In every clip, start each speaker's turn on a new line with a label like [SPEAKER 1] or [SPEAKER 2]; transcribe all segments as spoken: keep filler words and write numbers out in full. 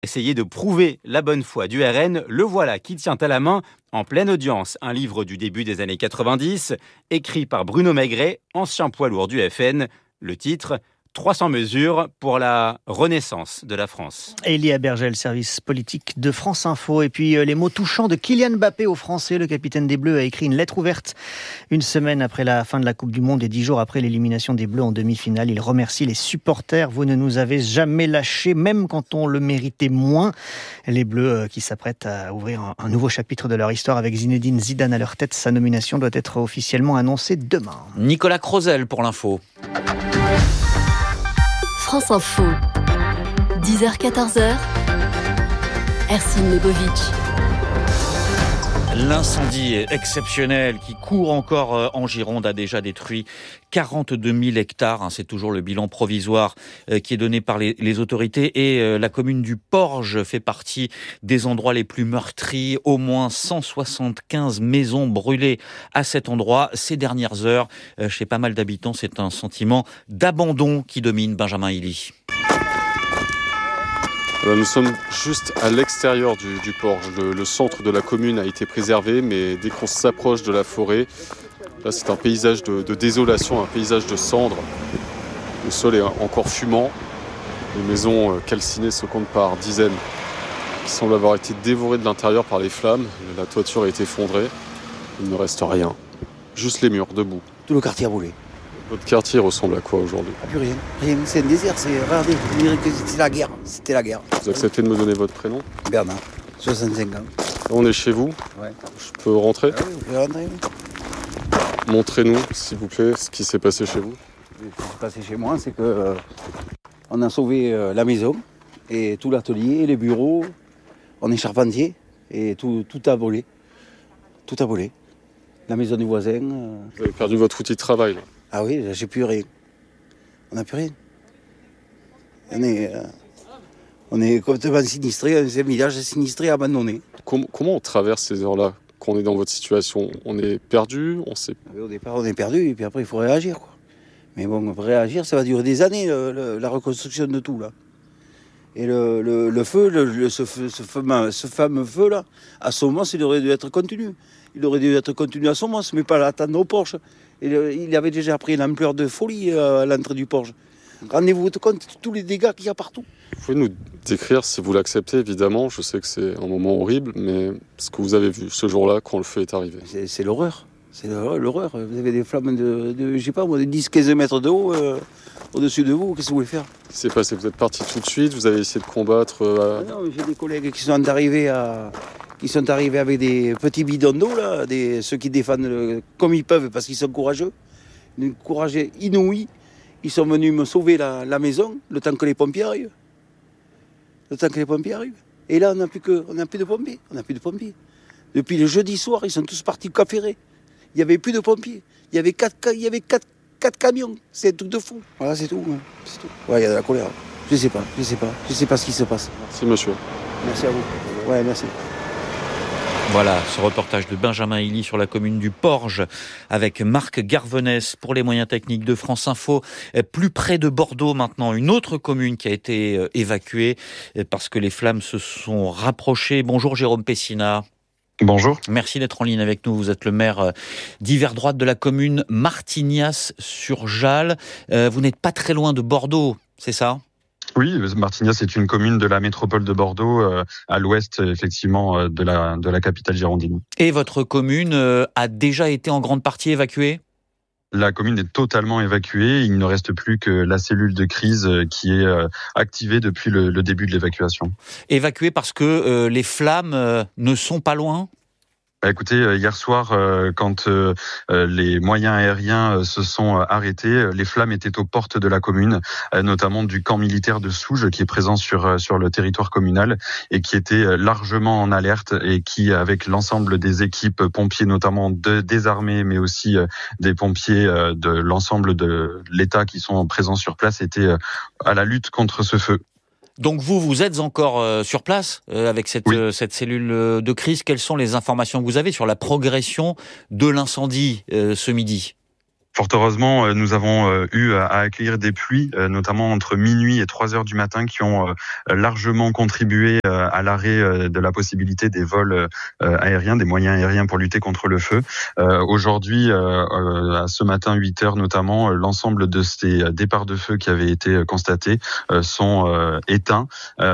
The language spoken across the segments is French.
[SPEAKER 1] Essayer de prouver la bonne foi du R N, le voilà qui tient à la main, en pleine audience, un livre du début des années quatre-vingt-dix, écrit par Bruno Maigret, ancien poids lourd du F N. Le titre, trois cents mesures pour la renaissance de la France.
[SPEAKER 2] Elia Bergel, service politique de France Info. Et puis euh, les mots touchants de Kylian Mbappé aux Français. Le capitaine des Bleus a écrit une lettre ouverte une semaine après la fin de la Coupe du Monde et dix jours après l'élimination des Bleus en demi-finale. Il remercie les supporters. Vous ne nous avez jamais lâchés, même quand on le méritait moins. Les Bleus euh, qui s'apprêtent à ouvrir un, un nouveau chapitre de leur histoire avec Zinedine Zidane à leur tête. Sa nomination doit être officiellement annoncée demain.
[SPEAKER 3] Nicolas Crozel pour l'info.
[SPEAKER 4] France Info, dix heures quatorze heures, Ersin Lebovic.
[SPEAKER 3] L'incendie exceptionnel qui court encore en Gironde a déjà détruit quarante-deux mille hectares. C'est toujours le bilan provisoire qui est donné par les, les autorités. Et la commune du Porge fait partie des endroits les plus meurtris. Au moins cent soixante-quinze maisons brûlées à cet endroit. Ces dernières heures, chez pas mal d'habitants, c'est un sentiment d'abandon qui domine. Benjamin Hilly.
[SPEAKER 5] Nous sommes juste à l'extérieur du, du Porge. Le, le centre de la commune a été préservé, mais dès qu'on s'approche de la forêt, là c'est un paysage de, de désolation, un paysage de cendres. Le sol est encore fumant. Les maisons calcinées se comptent par dizaines, qui semblent avoir été dévorées de l'intérieur par les flammes. La toiture a été effondrée. Il ne reste rien. Juste les murs, debout.
[SPEAKER 6] Tout le quartier a brûlé.
[SPEAKER 5] Votre quartier ressemble à quoi aujourd'hui ?
[SPEAKER 6] Plus rien, rien, c'est un désert, c'est, regardez, vous direz que c'était la guerre, c'était la guerre.
[SPEAKER 5] Vous acceptez de me donner votre prénom ?
[SPEAKER 6] Bernard, soixante-cinq ans.
[SPEAKER 5] On est chez vous ?
[SPEAKER 6] Ouais.
[SPEAKER 5] Je peux rentrer ?
[SPEAKER 6] Ah oui, vous pouvez rentrer.
[SPEAKER 5] Montrez-nous, s'il vous plaît, ce qui s'est passé chez vous.
[SPEAKER 6] Ce qui s'est passé chez moi, c'est que euh, on a sauvé euh, la maison, et tout l'atelier, les bureaux, on est charpentier, et tout, tout a volé. Tout a volé. La maison du voisin. Euh...
[SPEAKER 5] Vous avez perdu votre outil de travail, là.
[SPEAKER 6] Ah oui, là, j'ai plus rien. On n'a plus rien. On est, euh, on est complètement sinistré, c'est un village sinistré, abandonné.
[SPEAKER 5] Com- comment on traverse ces heures-là, quand on est dans votre situation ? On est perdu, on sait...
[SPEAKER 6] Au départ, on est perdu, et puis après, il faut réagir, quoi. Mais bon, réagir, ça va durer des années, le, le, la reconstruction de tout, là. Et le, le, le feu, le, le, ce, feu ce, fameux, ce fameux feu-là, à Somos, il aurait dû être continu. Il aurait dû être continu à Somos, mais pas à l'attendre au Porge. Il, il avait déjà pris une ampleur de folie à l'entrée du Porge. Rendez-vous compte de tous les dégâts qu'il y a partout.
[SPEAKER 5] Vous pouvez nous décrire, si vous l'acceptez, évidemment, je sais que c'est un moment horrible, mais ce que vous avez vu ce jour-là, quand le feu est arrivé.
[SPEAKER 6] C'est, c'est l'horreur. C'est l'horreur. Vous avez des flammes de, de je sais pas, de dix à quinze mètres de haut euh, au-dessus de vous. Qu'est-ce que vous voulez faire ?
[SPEAKER 5] Qu'est-ce qui s'est passé ? Vous êtes parti tout de suite, vous avez essayé de combattre euh, à...
[SPEAKER 6] ah Non, j'ai des collègues qui sont arrivés à... qui sont arrivés avec des petits bidons d'eau, là, des... ceux qui défendent le... comme ils peuvent parce qu'ils sont courageux. Une courage inouï. Ils sont venus me sauver la, la maison le temps que les pompiers arrivent. Le temps que les pompiers arrivent. Et là, on n'a plus, que... on n'a plus de pompiers. On n'a plus de pompiers. Depuis le jeudi soir, ils sont tous partis au Cap Ferré. Il n'y avait plus de pompiers. Il y avait quatre, il y avait quatre, quatre camions. C'est un truc de fou. Voilà, c'est tout. C'est tout. Ouais, il y a de la colère. Je sais pas, je sais pas. Je sais pas ce qui se passe.
[SPEAKER 5] Merci, monsieur.
[SPEAKER 6] Merci à vous. Ouais, merci.
[SPEAKER 3] Voilà, ce reportage de Benjamin Hilly sur la commune du Porge avec Marc Garvenès pour les moyens techniques de France Info. Plus près de Bordeaux maintenant, une autre commune qui a été évacuée parce que les flammes se sont rapprochées. Bonjour Jérôme Pessina.
[SPEAKER 7] Bonjour.
[SPEAKER 3] Merci d'être en ligne avec nous. Vous êtes le maire d'hiver droite de la commune Martignas-sur-Jalles. Vous n'êtes pas très loin de Bordeaux, c'est ça ?
[SPEAKER 7] Oui, Martignas est une commune de la métropole de Bordeaux, euh, à l'ouest effectivement euh, de la de la capitale girondine.
[SPEAKER 3] Et votre commune euh, a déjà été en grande partie évacuée ?
[SPEAKER 7] La commune est totalement évacuée. Il ne reste plus que la cellule de crise euh, qui est euh, activée depuis le, le début de l'évacuation.
[SPEAKER 3] Évacuée parce que euh, les flammes euh, ne sont pas loin ?
[SPEAKER 7] Bah, écoutez, hier soir, quand les moyens aériens se sont arrêtés, les flammes étaient aux portes de la commune, notamment du camp militaire de Souges, qui est présent sur sur le territoire communal et qui était largement en alerte et qui, avec l'ensemble des équipes pompiers, notamment de, des armées, mais aussi des pompiers de l'ensemble de l'État qui sont présents sur place, étaient à la lutte contre ce feu.
[SPEAKER 3] Donc vous, vous êtes encore euh, sur place euh, avec cette, oui. euh, cette cellule de crise. Quelles sont les informations que vous avez sur la progression de l'incendie euh, ce midi ?
[SPEAKER 7] Fort heureusement, nous avons eu à accueillir des pluies, notamment entre minuit et trois heures du matin, qui ont largement contribué à l'arrêt de la possibilité des vols aériens, des moyens aériens pour lutter contre le feu. Aujourd'hui, à ce matin, huit heures notamment, l'ensemble de ces départs de feu qui avaient été constatés sont éteints.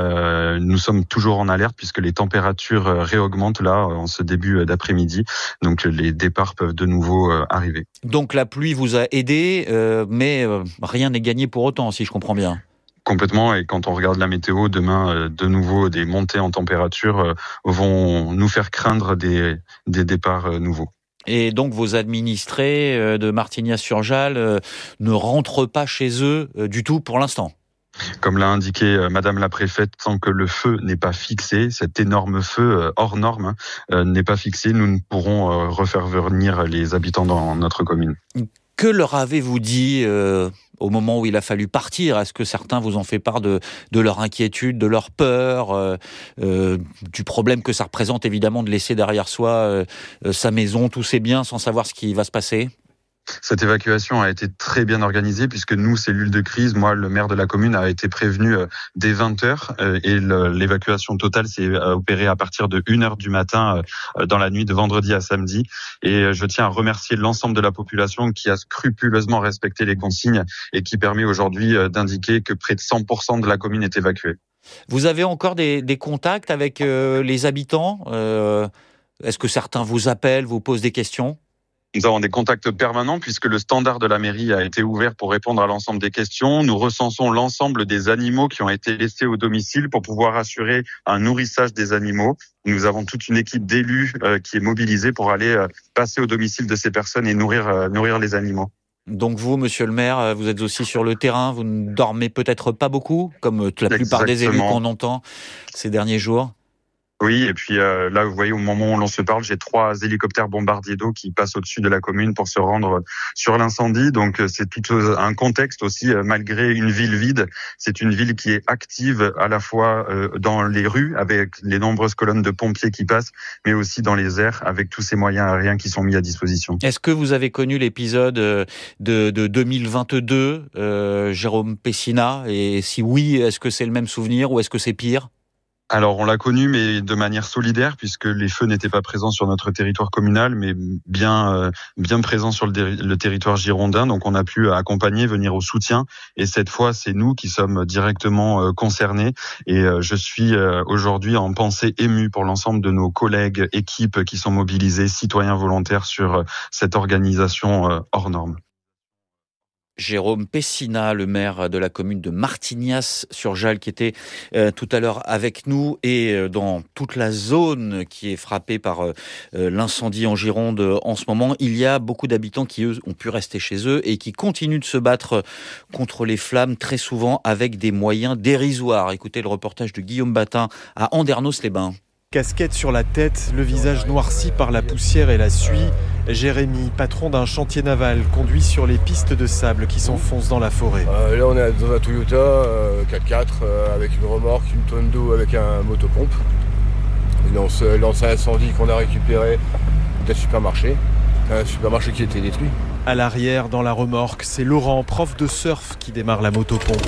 [SPEAKER 7] Nous sommes toujours en alerte puisque les températures réaugmentent là en ce début d'après-midi. Donc les départs peuvent de nouveau arriver.
[SPEAKER 3] Donc la pluie vous a aidé, euh, mais euh, rien n'est gagné pour autant, si je comprends bien.
[SPEAKER 7] Complètement, et quand on regarde la météo, demain, euh, de nouveau, des montées en température euh, vont nous faire craindre des, des départs euh, nouveaux.
[SPEAKER 3] Et donc vos administrés euh, de Martignas-sur-Jalles euh, ne rentrent pas chez eux euh, du tout pour l'instant?
[SPEAKER 7] Comme l'a indiqué euh, Madame la Préfète, tant que le feu n'est pas fixé, cet énorme feu euh, hors norme euh, n'est pas fixé, nous ne pourrons euh, refaire venir les habitants dans notre commune.
[SPEAKER 3] Que leur avez-vous dit euh, au moment où il a fallu partir? Est-ce que certains vous ont fait part de, de leur inquiétude, de leur peur, euh, euh, du problème que ça représente évidemment de laisser derrière soi euh, sa maison, tous ses biens, sans savoir ce qui va se passer?
[SPEAKER 7] Cette évacuation a été très bien organisée puisque nous, cellule de crise, moi, le maire de la commune, a été prévenu dès vingt heures et l'évacuation totale s'est opérée à partir de une heure du matin dans la nuit de vendredi à samedi. Et je tiens à remercier l'ensemble de la population qui a scrupuleusement respecté les consignes et qui permet aujourd'hui d'indiquer que près de cent pour cent de la commune est évacuée.
[SPEAKER 3] Vous avez encore des, des contacts avec euh, les habitants euh, Est-ce que certains vous appellent, vous posent des questions?
[SPEAKER 7] Nous avons des contacts permanents puisque le standard de la mairie a été ouvert pour répondre à l'ensemble des questions. Nous recensons l'ensemble des animaux qui ont été laissés au domicile pour pouvoir assurer un nourrissage des animaux. Nous avons toute une équipe d'élus euh, qui est mobilisée pour aller euh, passer au domicile de ces personnes et nourrir, euh, nourrir les animaux.
[SPEAKER 3] Donc vous, monsieur le maire, vous êtes aussi sur le terrain, vous ne dormez peut-être pas beaucoup, comme la plupart Exactement. des élus qu'on entend ces derniers jours?
[SPEAKER 7] Oui, et puis euh, là, vous voyez, au moment où l'on se parle, j'ai trois hélicoptères bombardiers d'eau qui passent au-dessus de la commune pour se rendre sur l'incendie. Donc c'est tout un contexte aussi, euh, malgré une ville vide, c'est une ville qui est active à la fois euh, dans les rues, avec les nombreuses colonnes de pompiers qui passent, mais aussi dans les airs, avec tous ces moyens aériens qui sont mis à disposition.
[SPEAKER 3] Est-ce que vous avez connu l'épisode de, de deux mille vingt-deux, euh, Jérôme Pessina? Et si oui, est-ce que c'est le même souvenir ou est-ce que c'est pire?
[SPEAKER 7] Alors, on l'a connu, mais de manière solidaire, puisque les feux n'étaient pas présents sur notre territoire communal, mais bien euh, bien présents sur le, le territoire girondin. Donc, on a pu accompagner, venir au soutien. Et cette fois, c'est nous qui sommes directement euh, concernés. Et euh, je suis euh, aujourd'hui en pensée émue pour l'ensemble de nos collègues, équipes qui sont mobilisés, citoyens volontaires sur euh, cette organisation euh, hors norme.
[SPEAKER 3] Jérôme Pessina, le maire de la commune de Martignas-sur-Jalles, qui était euh, tout à l'heure avec nous, et euh, dans toute la zone qui est frappée par euh, l'incendie en Gironde en ce moment, il y a beaucoup d'habitants qui, eux, ont pu rester chez eux et qui continuent de se battre contre les flammes, très souvent avec des moyens dérisoires. Écoutez le reportage de Guillaume Batin à Andernos-les-Bains.
[SPEAKER 8] Casquette sur la tête, le visage noirci par la poussière et la suie, Jérémy, patron d'un chantier naval, conduit sur les pistes de sable qui s'enfoncent dans la forêt.
[SPEAKER 9] Euh, là on est dans un Toyota euh, quatre-quatre euh, avec une remorque, une tonne d'eau avec un motopompe. Et dans ce lance incendie qu'on a récupéré d'un supermarché, un supermarché qui était détruit.
[SPEAKER 8] À l'arrière, dans la remorque, c'est Laurent, prof de surf, qui démarre la motopompe.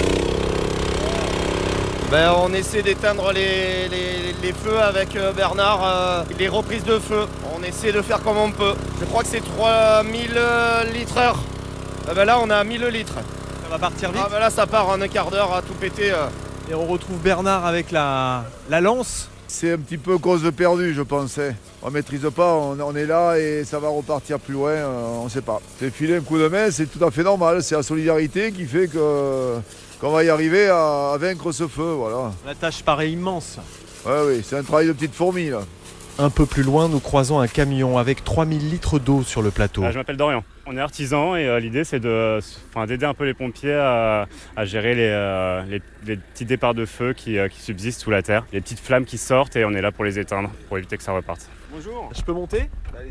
[SPEAKER 10] Ben, on essaie d'éteindre les, les, les feux avec Bernard, euh, les reprises de feu. On essaie de faire comme on peut. Je crois que c'est trois mille litres heure. Eh ben là, on a mille litres.
[SPEAKER 8] Ça va partir vite.
[SPEAKER 10] Ah ben là, ça part en un quart d'heure à tout péter. Euh.
[SPEAKER 8] Et on retrouve Bernard avec la, la lance.
[SPEAKER 11] C'est un petit peu cause de perdu, je pensais. On ne maîtrise pas, on, on est là et ça va repartir plus loin, euh, on ne sait pas. C'est filer un coup de main, c'est tout à fait normal. C'est la solidarité qui fait que... qu'on va y arriver à, à vaincre ce feu, voilà.
[SPEAKER 8] La tâche paraît immense.
[SPEAKER 11] Oui, oui, c'est un travail de petite fourmi, là.
[SPEAKER 8] Un peu plus loin, nous croisons un camion avec trois mille litres d'eau sur le plateau.
[SPEAKER 12] Ah, je m'appelle Dorian. On est artisan et euh, l'idée, c'est de, enfin, d'aider un peu les pompiers à, à gérer les, euh, les, les petits départs de feu qui, euh, qui subsistent sous la terre. Les petites flammes qui sortent et on est là pour les éteindre, pour éviter que ça reparte.
[SPEAKER 8] Bonjour. Je peux monter ? Allez-y.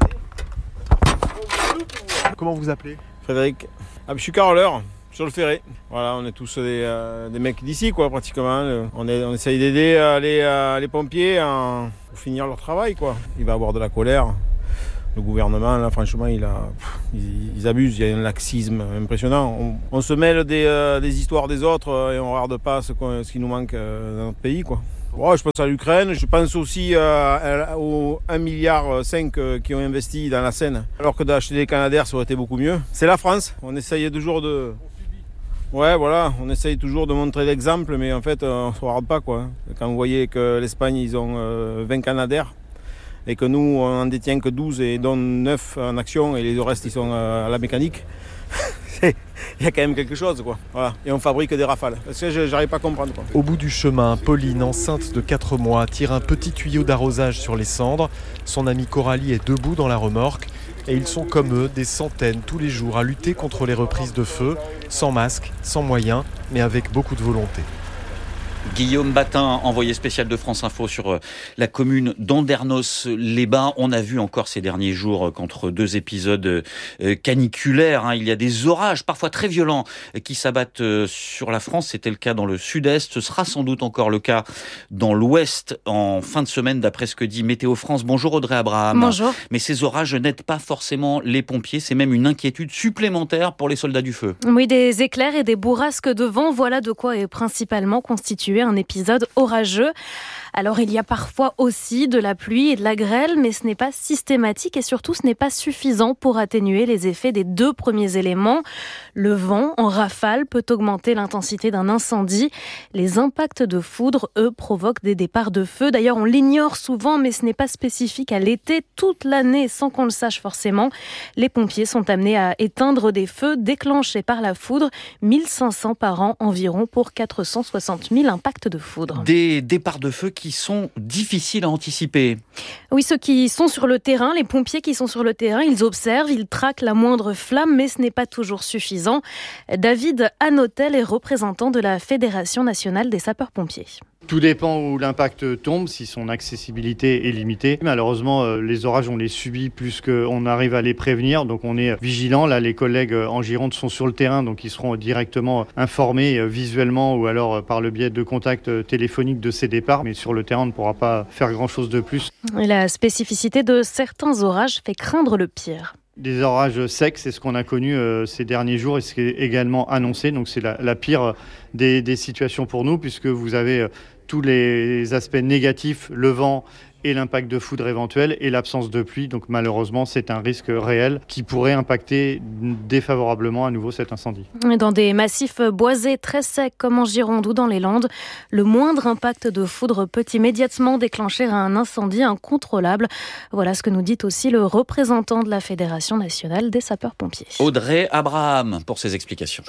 [SPEAKER 8] Comment vous appelez ?
[SPEAKER 10] Frédéric. Ah, je suis caroleur. Sur le ferré. Voilà, on est tous des, euh, des mecs d'ici, quoi, pratiquement. On, est, on essaye d'aider euh, les, euh, les pompiers à, pour finir leur travail, quoi. Il va y avoir de la colère.
[SPEAKER 13] Le gouvernement, là, franchement, il a, pff, ils, ils abusent. Il y a un laxisme impressionnant. On, on se mêle des, euh, des histoires des autres euh, et on ne regarde pas ce, ce qui nous manque euh, dans notre pays, quoi. Ouais, je pense à l'Ukraine. Je pense aussi euh, aux un virgule cinq milliard euh, qui ont investi dans la Seine. Alors que d'acheter des Canadair, ça aurait été beaucoup mieux. C'est la France. On essayait toujours de... Ouais, voilà, on essaye toujours de montrer l'exemple, mais en fait, on ne se regarde pas, quoi. Quand vous voyez que l'Espagne, ils ont euh, vingt Canadair, et que nous, on en détient que douze et dont neuf en action, et les restes, ils sont euh, à la mécanique. Il y a quand même quelque chose, quoi. Voilà. Et on fabrique des Rafales. Parce que je n'arrive pas à comprendre, quoi.
[SPEAKER 8] Au bout du chemin, Pauline, enceinte de quatre mois, tire un petit tuyau d'arrosage sur les cendres. Son amie Coralie est debout dans la remorque. Et ils sont comme eux, des centaines tous les jours à lutter contre les reprises de feu, sans masque, sans moyens, mais avec beaucoup de volonté.
[SPEAKER 3] Guillaume Batin, envoyé spécial de France Info sur la commune d'Andernos-les-Bains. On a vu encore ces derniers jours qu'entre deux épisodes caniculaires, hein, il y a des orages parfois très violents qui s'abattent sur la France. C'était le cas dans le sud-est. Ce sera sans doute encore le cas dans l'ouest en fin de semaine, d'après ce que dit Météo France. Bonjour Audrey Abraham.
[SPEAKER 14] Bonjour.
[SPEAKER 3] Mais ces orages n'aident pas forcément les pompiers. C'est même une inquiétude supplémentaire pour les soldats du feu.
[SPEAKER 14] Oui, des éclairs et des bourrasques de vent, voilà de quoi est principalement constitué un épisode orageux. Alors il y a parfois aussi de la pluie et de la grêle, mais ce n'est pas systématique et surtout ce n'est pas suffisant pour atténuer les effets des deux premiers éléments. Le vent en rafale peut augmenter l'intensité d'un incendie. Les impacts de foudre, eux, provoquent des départs de feu. D'ailleurs, on l'ignore souvent, mais ce n'est pas spécifique à l'été. Toute l'année, sans qu'on le sache forcément, les pompiers sont amenés à éteindre des feux déclenchés par la foudre. mille cinq cents par an environ pour quatre cent soixante mille impacts de foudre.
[SPEAKER 3] Des départs de feu qui sont difficiles à anticiper.
[SPEAKER 14] Oui, ceux qui sont sur le terrain, les pompiers qui sont sur le terrain, ils observent, ils traquent la moindre flamme, mais ce n'est pas toujours suffisant. David Hanotel est représentant de la Fédération nationale des sapeurs-pompiers.
[SPEAKER 15] Tout dépend où l'impact tombe, si son accessibilité est limitée. Malheureusement, les orages, on les subit plus qu'on arrive à les prévenir, donc on est vigilant. Là, les collègues en Gironde sont sur le terrain, donc ils seront directement informés visuellement ou alors par le biais de contacts téléphoniques de ces départs. Mais sur le terrain, on ne pourra pas faire grand-chose de plus.
[SPEAKER 14] Et la spécificité de certains orages fait craindre le pire.
[SPEAKER 15] Des orages secs, c'est ce qu'on a connu euh, ces derniers jours et ce qui est également annoncé. Donc c'est la, la pire des, des situations pour nous, puisque vous avez euh, tous les aspects négatifs, le vent et l'impact de foudre éventuel et l'absence de pluie. Donc malheureusement, c'est un risque réel qui pourrait impacter défavorablement à nouveau cet incendie.
[SPEAKER 14] Dans des massifs boisés très secs comme en Gironde ou dans les Landes, le moindre impact de foudre peut immédiatement déclencher un incendie incontrôlable. Voilà ce que nous dit aussi le représentant de la Fédération nationale des sapeurs-pompiers.
[SPEAKER 3] Audrey Abraham pour ses explications.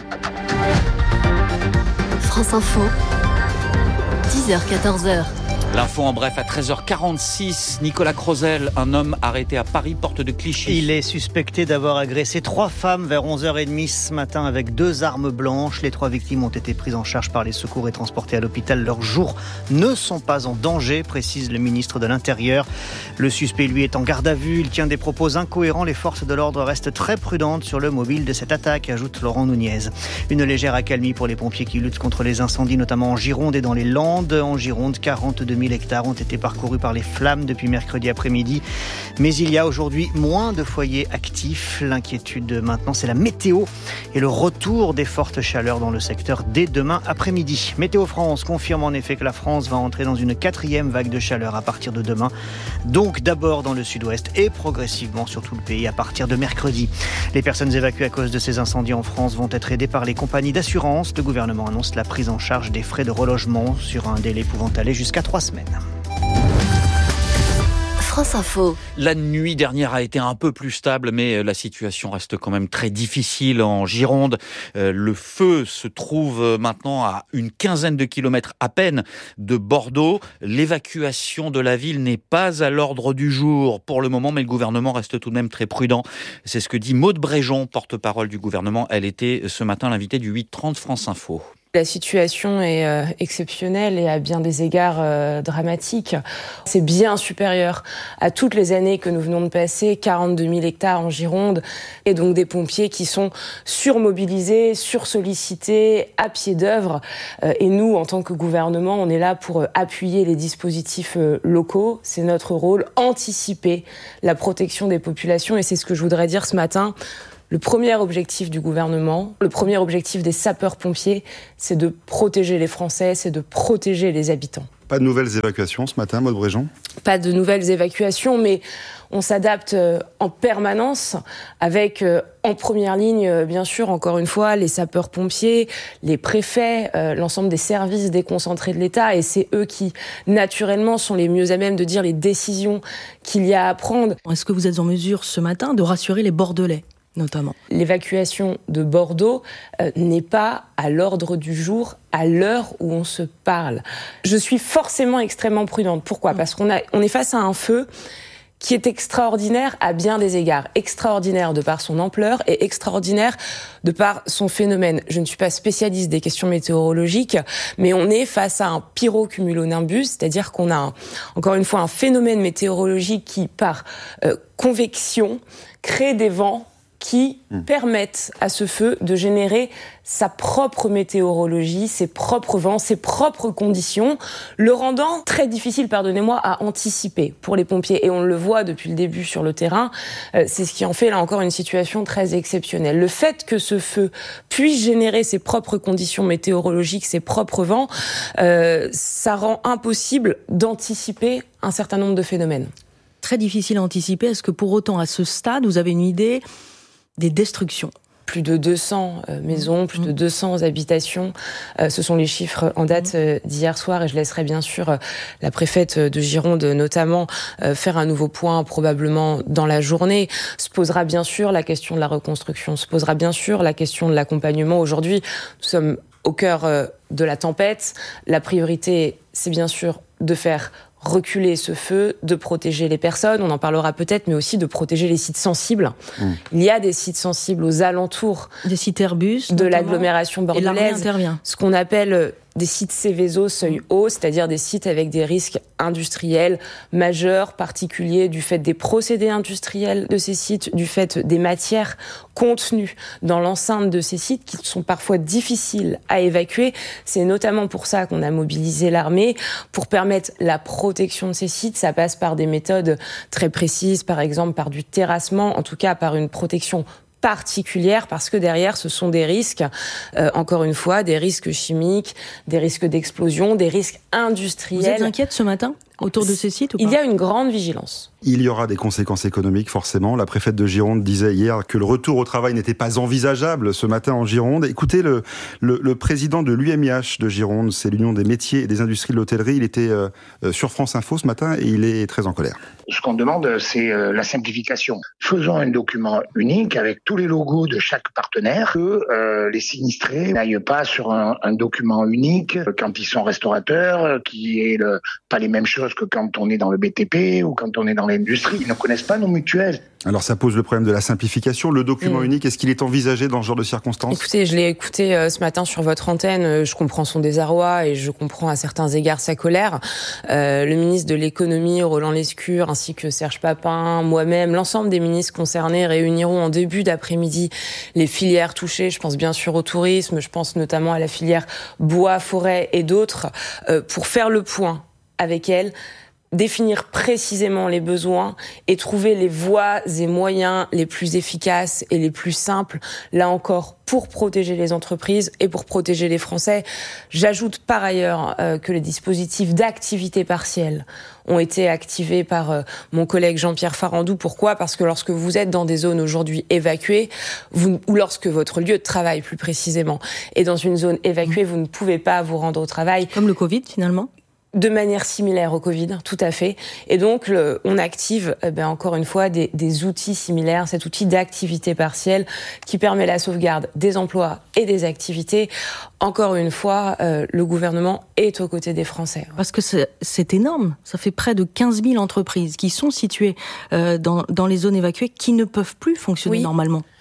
[SPEAKER 4] France Info, dix heures quatorze heures.
[SPEAKER 3] L'info en bref à treize heures quarante-six. Nicolas Crozel, un homme arrêté à Paris, porte de Clichy.
[SPEAKER 2] Il est suspecté d'avoir agressé trois femmes vers onze heures trente ce matin avec deux armes blanches. Les trois victimes ont été prises en charge par les secours et transportées à l'hôpital. Leurs jours ne sont pas en danger, précise le ministre de l'Intérieur. Le suspect, lui, est en garde à vue. Il tient des propos incohérents. Les forces de l'ordre restent très prudentes sur le mobile de cette attaque, ajoute Laurent Nunez. Une légère accalmie pour les pompiers qui luttent contre les incendies, notamment en Gironde et dans les Landes. En Gironde, quarante-deux mille hectares ont été parcourus par les flammes depuis mercredi après-midi. Mais il y a aujourd'hui moins de foyers actifs. L'inquiétude maintenant, c'est la météo et le retour des fortes chaleurs dans le secteur dès demain après-midi. Météo France confirme en effet que la France va entrer dans une quatrième vague de chaleur à partir de demain. Donc d'abord dans le sud-ouest et progressivement sur tout le pays à partir de mercredi. Les personnes évacuées à cause de ces incendies en France vont être aidées par les compagnies d'assurance. Le gouvernement annonce la prise en charge des frais de relogement sur un délai pouvant aller jusqu'à trois semaines.
[SPEAKER 4] France Info.
[SPEAKER 3] La nuit dernière a été un peu plus stable, mais la situation reste quand même très difficile en Gironde. Le feu se trouve maintenant à une quinzaine de kilomètres à peine de Bordeaux. L'évacuation de la ville n'est pas à l'ordre du jour pour le moment, mais le gouvernement reste tout de même très prudent. C'est ce que dit Maude Bréjon, porte-parole du gouvernement. Elle était ce matin l'invitée du huit trente France Info.
[SPEAKER 16] La situation est euh, exceptionnelle et à bien des égards euh, dramatique. C'est bien supérieur à toutes les années que nous venons de passer, quarante-deux mille hectares en Gironde, et donc des pompiers qui sont surmobilisés, sursollicités, à pied d'œuvre. Euh, et nous, en tant que gouvernement, on est là pour euh, appuyer les dispositifs euh, locaux. C'est notre rôle, anticiper la protection des populations, et c'est ce que je voudrais dire ce matin. Le premier objectif du gouvernement, le premier objectif des sapeurs-pompiers, c'est de protéger les Français, c'est de protéger les habitants.
[SPEAKER 17] Pas de nouvelles évacuations ce matin, Maud Bréjean ?
[SPEAKER 16] Pas de nouvelles évacuations, mais on s'adapte en permanence avec, en première ligne, bien sûr, encore une fois, les sapeurs-pompiers, les préfets, euh, l'ensemble des services déconcentrés de l'État, et c'est eux qui, naturellement, sont les mieux à même de dire les décisions qu'il y a à prendre.
[SPEAKER 18] Est-ce que vous êtes en mesure, ce matin, de rassurer les Bordelais ? Notamment.
[SPEAKER 16] L'évacuation de Bordeaux euh, n'est pas à l'ordre du jour à l'heure où on se parle. Je suis forcément extrêmement prudente. Pourquoi ? Parce qu'on a, on est face à un feu qui est extraordinaire à bien des égards. Extraordinaire de par son ampleur et extraordinaire de par son phénomène. Je ne suis pas spécialiste des questions météorologiques, mais on est face à un pyrocumulonimbus, c'est-à-dire qu'on a, un, encore une fois, un phénomène météorologique qui, par euh, convection, crée des vents qui mmh. permettent à ce feu de générer sa propre météorologie, ses propres vents, ses propres conditions, le rendant très difficile, pardonnez-moi, à anticiper pour les pompiers. Et on le voit depuis le début sur le terrain, euh, c'est ce qui en fait là encore une situation très exceptionnelle. Le fait que ce feu puisse générer ses propres conditions météorologiques, ses propres vents, euh, ça rend impossible d'anticiper un certain nombre de phénomènes.
[SPEAKER 18] Très difficile à anticiper. Est-ce que pour autant, à ce stade, vous avez une idée des destructions?
[SPEAKER 16] Plus de deux cents euh, maisons, plus de deux cents habitations. Euh, ce sont les chiffres en date euh, d'hier soir, et je laisserai bien sûr euh, la préfète de Gironde notamment euh, faire un nouveau point probablement dans la journée. Se posera bien sûr la question de la reconstruction, se posera bien sûr la question de l'accompagnement. Aujourd'hui, nous sommes au cœur euh, de la tempête. La priorité, c'est bien sûr de faire reculer ce feu, de protéger les personnes, on en parlera peut-être, mais aussi de protéger les sites sensibles. Mmh. Il y a des sites sensibles aux alentours
[SPEAKER 18] des sites Airbus,
[SPEAKER 16] de l'agglomération bordelaise, ce qu'on appelle des sites Céveso seuil haut, c'est-à-dire des sites avec des risques industriels majeurs, particuliers, du fait des procédés industriels de ces sites, du fait des matières contenues dans l'enceinte de ces sites qui sont parfois difficiles à évacuer. C'est notamment pour ça qu'on a mobilisé l'armée, pour permettre la protection de ces sites. Ça passe par des méthodes très précises, par exemple par du terrassement, en tout cas par une protection particulière, parce que derrière, ce sont des risques, euh, encore une fois, des risques chimiques, des risques d'explosion, des risques industriels.
[SPEAKER 18] Vous êtes inquiète ce matin autour de ces sites ou pas ?
[SPEAKER 16] Il y a une grande vigilance.
[SPEAKER 17] Il y aura des conséquences économiques, forcément. La préfète de Gironde disait hier que le retour au travail n'était pas envisageable ce matin en Gironde. Écoutez, le, le, le président de l'U M I H de Gironde, c'est l'Union des métiers et des industries de l'hôtellerie, il était euh, sur France Info ce matin et il est très en colère.
[SPEAKER 19] Ce qu'on demande, c'est euh, la simplification. Faisons un document unique avec tous les logos de chaque partenaire, que euh, les sinistrés n'aillent pas sur un, un document unique quand ils sont restaurateurs, qui est le, pas les mêmes choses que quand on est dans le B T P ou quand on est dans l'industrie. Ils ne connaissent pas nos mutuelles.
[SPEAKER 17] Alors ça pose le problème de la simplification. Le document mmh. unique, est-ce qu'il est envisagé dans ce genre de circonstances ?
[SPEAKER 16] Écoutez, je l'ai écouté euh, ce matin sur votre antenne. Je comprends son désarroi et je comprends à certains égards sa colère. Euh, le ministre de l'économie, Roland Lescure, ainsi que Serge Papin, moi-même, l'ensemble des ministres concernés réuniront en début d'après-midi les filières touchées. Je pense bien sûr au tourisme, je pense notamment à la filière bois, forêt et d'autres, euh, pour faire le point avec elles, définir précisément les besoins et trouver les voies et moyens les plus efficaces et les plus simples, là encore, pour protéger les entreprises et pour protéger les Français. J'ajoute par ailleurs euh, que les dispositifs d'activité partielle ont été activés par euh, mon collègue Jean-Pierre Farandou. Pourquoi ? Parce que lorsque vous êtes dans des zones aujourd'hui évacuées, vous, ou lorsque votre lieu de travail, plus précisément, est dans une zone évacuée, vous ne pouvez pas vous rendre au travail.
[SPEAKER 18] Comme le Covid, finalement ?
[SPEAKER 16] De manière similaire au Covid, tout à fait. Et donc, le, on active, eh ben, encore une fois, des, des outils similaires, cet outil d'activité partielle qui permet la sauvegarde des emplois et des activités. Encore une fois, euh, le gouvernement est aux côtés des Français.
[SPEAKER 18] Parce que c'est, c'est énorme. Ça fait près de quinze mille entreprises qui sont situées euh, dans, dans les zones évacuées qui ne peuvent plus fonctionner
[SPEAKER 16] oui.
[SPEAKER 18] normalement.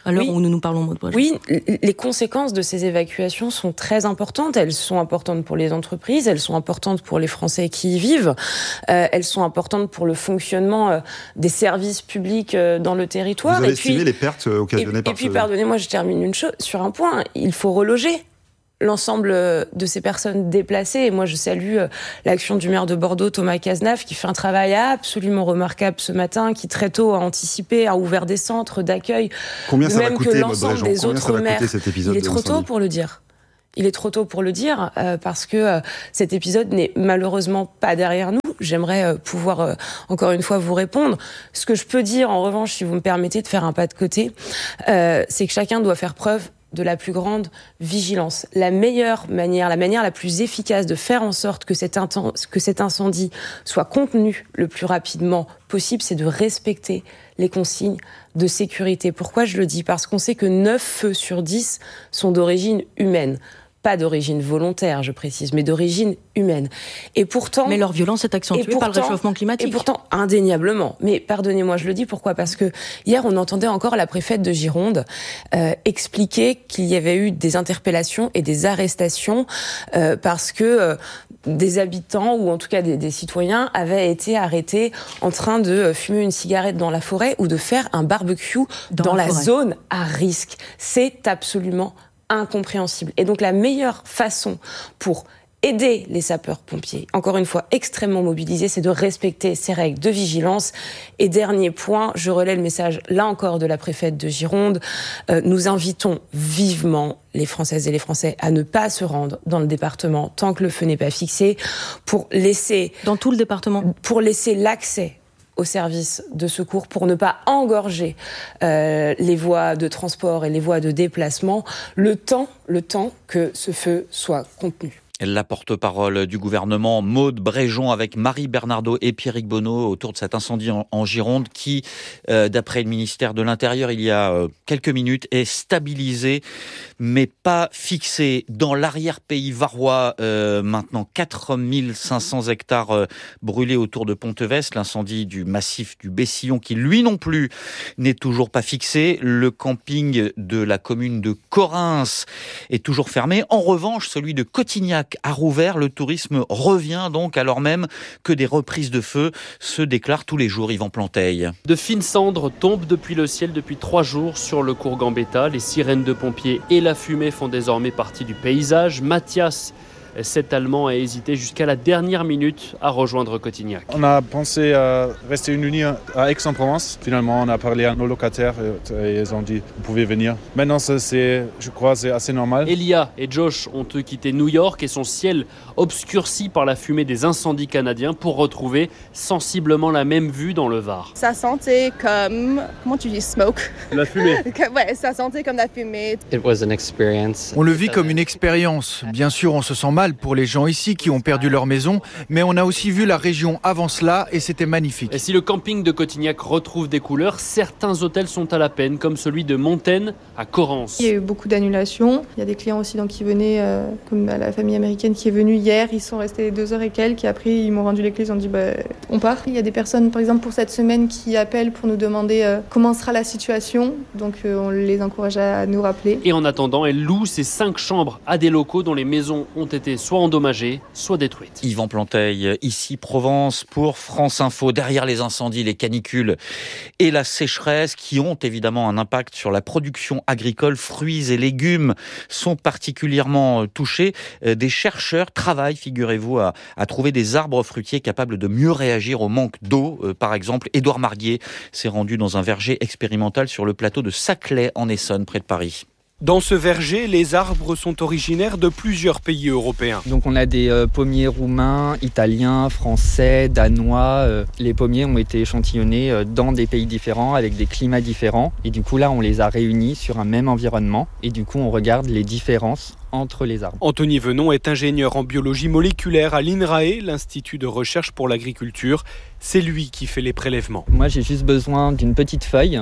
[SPEAKER 18] à l'heure
[SPEAKER 16] oui.
[SPEAKER 18] où nous nous parlons, Maud Brejon.
[SPEAKER 16] Oui, les conséquences de ces évacuations sont très importantes. Elles sont importantes pour les entreprises, elles sont importantes pour les Français qui y vivent, euh, elles sont importantes pour le fonctionnement euh, des services publics euh, dans le territoire.
[SPEAKER 17] Vous avez
[SPEAKER 16] et
[SPEAKER 17] estimé
[SPEAKER 16] puis,
[SPEAKER 17] les pertes occasionnées
[SPEAKER 16] et,
[SPEAKER 17] par
[SPEAKER 16] Et puis,
[SPEAKER 17] ce...
[SPEAKER 16] pardonnez-moi, je termine une chose sur un point. Il faut reloger l'ensemble de ces personnes déplacées. Et moi, je salue l'action du maire de Bordeaux, Thomas Cazenave, qui fait un travail absolument remarquable ce matin, qui très tôt a anticipé, a ouvert des centres d'accueil.
[SPEAKER 17] Combien ça
[SPEAKER 16] même
[SPEAKER 17] va coûter,
[SPEAKER 16] que
[SPEAKER 17] l'ensemble
[SPEAKER 16] l'ensemble des autres maires.
[SPEAKER 17] Cet épisode
[SPEAKER 16] Il est trop tôt pour le dire. Il est trop tôt pour le dire euh, parce que euh, cet épisode n'est malheureusement pas derrière nous. J'aimerais euh, pouvoir euh, encore une fois vous répondre. Ce que je peux dire en revanche, si vous me permettez de faire un pas de côté, euh, c'est que chacun doit faire preuve de la plus grande vigilance. La meilleure manière, la manière la plus efficace de faire en sorte que cet, inten- que cet incendie soit contenu le plus rapidement possible, c'est de respecter les consignes de sécurité. Pourquoi je le dis ? Parce qu'on sait que neuf feux sur dix sont d'origine humaine. Pas d'origine volontaire, je précise, mais d'origine humaine. Et pourtant...
[SPEAKER 18] Mais leur violence est accentuée pourtant, par le réchauffement climatique.
[SPEAKER 16] Et pourtant, indéniablement. Mais pardonnez-moi, je le dis, pourquoi ? Parce que hier, on entendait encore la préfète de Gironde euh, expliquer qu'il y avait eu des interpellations et des arrestations euh, parce que euh, des habitants, ou en tout cas des, des citoyens, avaient été arrêtés en train de fumer une cigarette dans la forêt ou de faire un barbecue dans, dans la, la zone à risque. C'est absolument incompréhensible. Et donc la meilleure façon pour aider les sapeurs-pompiers, encore une fois extrêmement mobilisés, c'est de respecter ces règles de vigilance. Et dernier point, je relais le message là encore de la préfète de Gironde, euh, nous invitons vivement les Françaises et les Français à ne pas se rendre dans le département tant que le feu n'est pas fixé, pour laisser...
[SPEAKER 18] Dans tout le département ?
[SPEAKER 16] Pour laisser l'accès aux services de secours, pour ne pas engorger euh, les voies de transport et les voies de déplacement, le temps, le temps que ce feu soit contenu.
[SPEAKER 3] La porte-parole du gouvernement, Maud Brejon, avec Marie Bernardo et Pierrick Bonneau autour de cet incendie en, en Gironde qui, euh, d'après le ministère de l'Intérieur, il y a euh, quelques minutes, est stabilisé, mais pas fixé. Dans l'arrière-pays varois, euh, maintenant quatre mille cinq cents hectares euh, brûlés autour de Pontevès, l'incendie du massif du Bessillon qui, lui non plus, n'est toujours pas fixé. Le camping de la commune de Correns est toujours fermé. En revanche, celui de Cotignac a rouvert. Le tourisme revient donc alors même que des reprises de feu se déclarent tous les jours. Yvan Planteil.
[SPEAKER 20] De fines cendres tombent depuis le ciel depuis trois jours sur le cours Gambetta. Les sirènes de pompiers et la fumée font désormais partie du paysage. Mathias, cet Allemand, a hésité jusqu'à la dernière minute à rejoindre Cotignac.
[SPEAKER 21] On a pensé à rester une nuit à Aix-en-Provence. Finalement, on a parlé à nos locataires et ils ont dit vous pouvez venir. Maintenant, ça, c'est, je crois c'est assez normal.
[SPEAKER 20] Elia et Josh ont eux quitté New York et son ciel obscurci par la fumée des incendies canadiens pour retrouver sensiblement la même vue dans le Var.
[SPEAKER 22] Ça sentait comme, comment tu dis, smoke.
[SPEAKER 21] La fumée.
[SPEAKER 22] Ouais, ça sentait comme la fumée.
[SPEAKER 23] It was an experience.
[SPEAKER 24] On le vit comme une expérience. Bien sûr, on se sent mal pour les gens ici qui ont perdu leur maison, mais on a aussi vu la région avant cela et c'était magnifique.
[SPEAKER 20] Et si le camping de Cotignac retrouve des couleurs, certains hôtels sont à la peine, comme celui de Montaigne à Correns.
[SPEAKER 25] Il y a eu beaucoup d'annulations. Il y a des clients aussi donc, qui venaient, euh, comme la famille américaine qui est venue hier, ils sont restés deux heures et quelques, et après ils m'ont rendu les clés, ils ont dit bah, on part. Il y a des personnes, par exemple pour cette semaine, qui appellent pour nous demander euh, comment sera la situation, donc euh, on les encourage à nous rappeler.
[SPEAKER 20] Et en attendant, elle loue ses cinq chambres à des locaux dont les maisons ont été soit endommagées, soit détruites.
[SPEAKER 3] Yvan Planteil, ici Provence pour France Info. Derrière les incendies, les canicules et la sécheresse qui ont évidemment un impact sur la production agricole, fruits et légumes sont particulièrement touchés. Des chercheurs travaillent, figurez-vous, à, à trouver des arbres fruitiers capables de mieux réagir au manque d'eau. Euh, par exemple, Édouard Marguier s'est rendu dans un verger expérimental sur le plateau de Saclay en Essonne, près de Paris.
[SPEAKER 26] Dans ce verger, les arbres sont originaires de plusieurs pays européens.
[SPEAKER 27] Donc on a des euh, pommiers roumains, italiens, français, danois. Euh, les pommiers ont été échantillonnés euh, dans des pays différents, avec des climats différents. Et du coup là, on les a réunis sur un même environnement. Et du coup, on regarde les différences entre les arbres.
[SPEAKER 26] Anthony Venon est ingénieur en biologie moléculaire à l'I N R A E, l'Institut de recherche pour l'agriculture. C'est lui qui fait les prélèvements.
[SPEAKER 27] Moi, j'ai juste besoin d'une petite feuille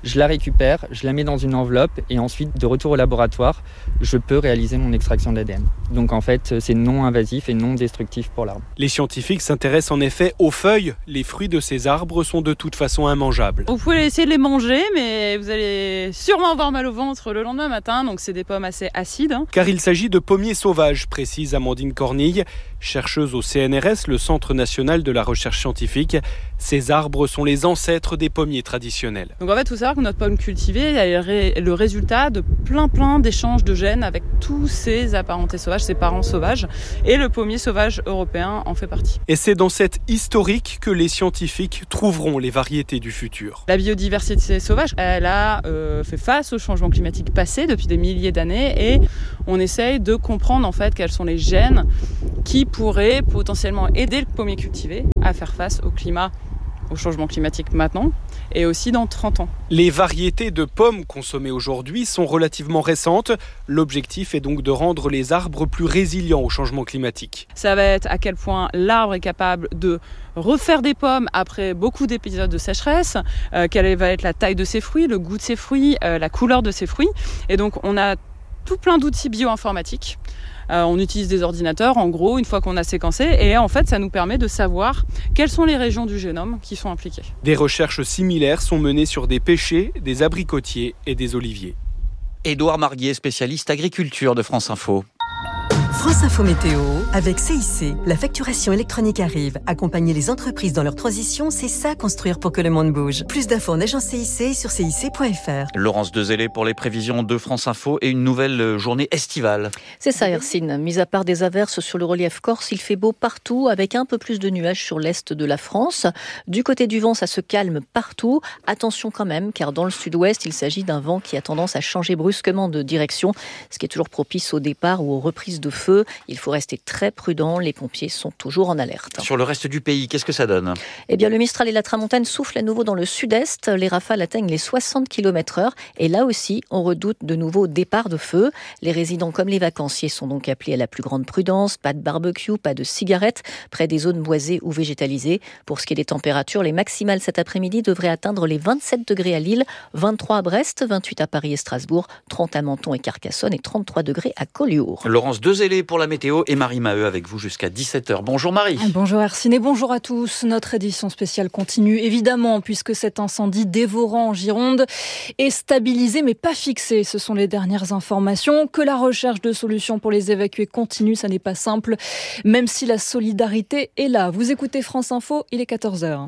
[SPEAKER 27] je la récupère, je la mets dans une enveloppe et ensuite, de retour au laboratoire, je peux réaliser mon extraction d'A D N. Donc en fait, c'est non invasif et non destructif pour l'arbre.
[SPEAKER 26] Les scientifiques s'intéressent en effet aux feuilles. Les fruits de ces arbres sont de toute façon immangeables.
[SPEAKER 1] Vous pouvez essayer de les manger, mais vous allez sûrement avoir mal au ventre le lendemain matin, donc c'est des pommes assez acides. Hein.
[SPEAKER 26] Car il s'agit de pommiers sauvages, précise Amandine Cornille, chercheuse au C N R S, le Centre national de la recherche scientifique. Ces arbres sont les ancêtres des pommiers traditionnels.
[SPEAKER 1] Donc en fait, il faut savoir que notre pomme cultivée est le résultat de plein plein d'échanges de gènes avec tous ces apparentés sauvages, ces parents sauvages, et le pommier sauvage européen en fait partie.
[SPEAKER 26] Et c'est dans cette historique que les scientifiques trouveront les variétés du futur.
[SPEAKER 1] La biodiversité sauvage, elle a euh, fait face au changement climatique passé depuis des milliers d'années, et on essaye de comprendre en fait quels sont les gènes qui pourraient potentiellement aider le pommier cultivé à faire face au climat, au changement climatique maintenant et aussi dans trente ans.
[SPEAKER 26] Les variétés de pommes consommées aujourd'hui sont relativement récentes. L'objectif est donc de rendre les arbres plus résilients au changement climatique.
[SPEAKER 1] Ça va être à quel point l'arbre est capable de refaire des pommes après beaucoup d'épisodes de sécheresse, euh, quelle va être la taille de ses fruits, le goût de ses fruits, euh, la couleur de ses fruits. Et donc on a tout plein d'outils bioinformatiques. Euh, on utilise des ordinateurs, en gros, une fois qu'on a séquencé, et en fait, ça nous permet de savoir quelles sont les régions du génome qui sont impliquées.
[SPEAKER 26] Des recherches similaires sont menées sur des pêchers, des abricotiers et des oliviers.
[SPEAKER 3] Édouard Marguier, spécialiste agriculture de France Info.
[SPEAKER 5] France Info Météo, avec C I C, la facturation électronique arrive. Accompagner les entreprises dans leur transition, c'est ça construire pour que le monde bouge. Plus d'infos en agence C I C sur C I C point F R.
[SPEAKER 3] Laurence Dezellé pour les prévisions de France Info et une nouvelle journée estivale.
[SPEAKER 6] C'est ça, Hercine. Mis à part des averses sur le relief corse, il fait beau partout avec un peu plus de nuages sur l'est de la France. Du côté du vent, ça se calme partout. Attention quand même, car dans le sud-ouest, il s'agit d'un vent qui a tendance à changer brusquement de direction, ce qui est toujours propice au départ ou aux reprises de feu. Il faut rester très prudent, les pompiers sont toujours en alerte.
[SPEAKER 3] Sur le reste du pays, qu'est-ce que ça donne ?
[SPEAKER 6] Eh bien, le Mistral et la Tramontane soufflent à nouveau dans le sud-est. Les rafales atteignent les soixante kilomètres heure. Et là aussi, on redoute de nouveaux départs de feu. Les résidents comme les vacanciers sont donc appelés à la plus grande prudence. Pas de barbecue, pas de cigarettes près des zones boisées ou végétalisées. Pour ce qui est des températures, les maximales cet après-midi devraient atteindre les vingt-sept degrés à Lille, vingt-trois à Brest, vingt-huit à Paris et Strasbourg, trente à Menton et Carcassonne et trente-trois degrés à Collioure.
[SPEAKER 3] Laurence Dezellé pour la météo et Marie Maheu avec vous jusqu'à dix-sept heures. Bonjour Marie.
[SPEAKER 7] Bonjour Hercine et bonjour à tous. Notre édition spéciale continue évidemment puisque cet incendie dévorant en Gironde est stabilisé mais pas fixé. Ce sont les dernières informations. Que la recherche de solutions pour les évacuer continue, ça n'est pas simple, même si la solidarité est là. Vous écoutez France Info, il est quatorze heures.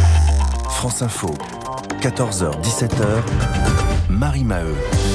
[SPEAKER 9] France Info, quatorze heures, dix-sept heures, Marie Maheu.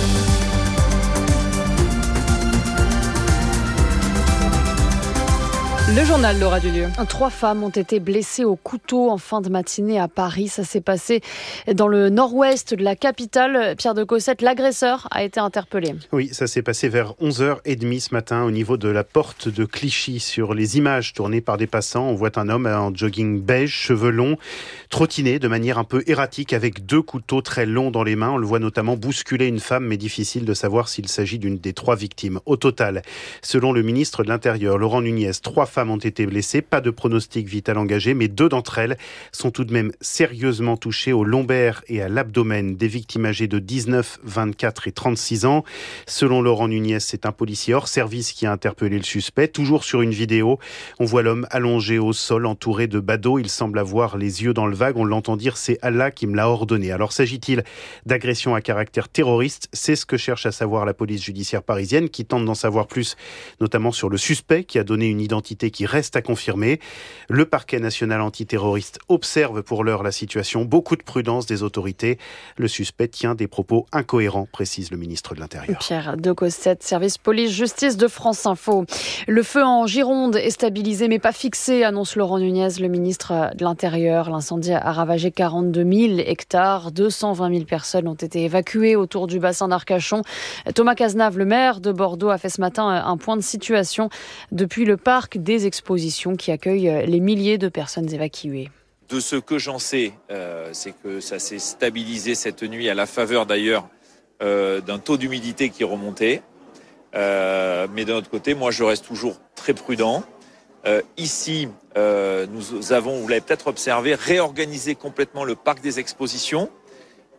[SPEAKER 7] Le journal Laura Dulieu.
[SPEAKER 11] Trois femmes ont été blessées au couteau en fin de matinée à Paris. Ça s'est passé dans le nord-ouest de la capitale. Pierre de Cossette, l'agresseur a été interpellé.
[SPEAKER 23] Oui, ça s'est passé vers onze heures trente ce matin au niveau de la porte de Clichy. Sur les images tournées par des passants, on voit un homme en jogging beige, cheveux longs, trottiner de manière un peu erratique avec deux couteaux très longs dans les mains. On le voit notamment bousculer une femme, mais difficile de savoir s'il s'agit d'une des trois victimes. Au total, selon le ministre de l'Intérieur, Laurent Nunez, trois femmes ont été blessées, pas de pronostic vital engagé, mais deux d'entre elles sont tout de même sérieusement touchées au lombaire et à l'abdomen. Des victimes âgées de dix-neuf, vingt-quatre et trente-six ans. Selon Laurent Nunez, c'est un policier hors service qui a interpellé le suspect. Toujours sur une vidéo, on voit l'homme allongé au sol, entouré de badauds. Il semble avoir les yeux dans le vague. On l'entend dire « c'est Allah qui me l'a ordonné ». Alors s'agit-il d'agression à caractère terroriste ? C'est ce que cherche à savoir la police judiciaire parisienne, qui tente d'en savoir plus, notamment sur le suspect qui a donné une identité qui reste à confirmer. Le parquet national antiterroriste observe pour l'heure la situation. Beaucoup de prudence des autorités. Le suspect tient des propos incohérents, précise le ministre de l'Intérieur.
[SPEAKER 11] Pierre de Cossette, service police-justice de France Info. Le feu en Gironde est stabilisé mais pas fixé, annonce Laurent Nunez, le ministre de l'Intérieur. L'incendie a ravagé quarante-deux mille hectares. deux cent vingt mille personnes ont été évacuées autour du bassin d'Arcachon. Thomas Cazenave, le maire de Bordeaux, a fait ce matin un point de situation depuis le parc des expositions qui accueille les milliers de personnes évacuées.
[SPEAKER 28] De ce que j'en sais, euh, c'est que ça s'est stabilisé cette nuit à la faveur d'ailleurs euh, d'un taux d'humidité qui remontait. Euh, mais d'un autre côté, moi je reste toujours très prudent. Euh, ici, euh, nous avons, vous l'avez peut-être observé, réorganisé complètement le parc des expositions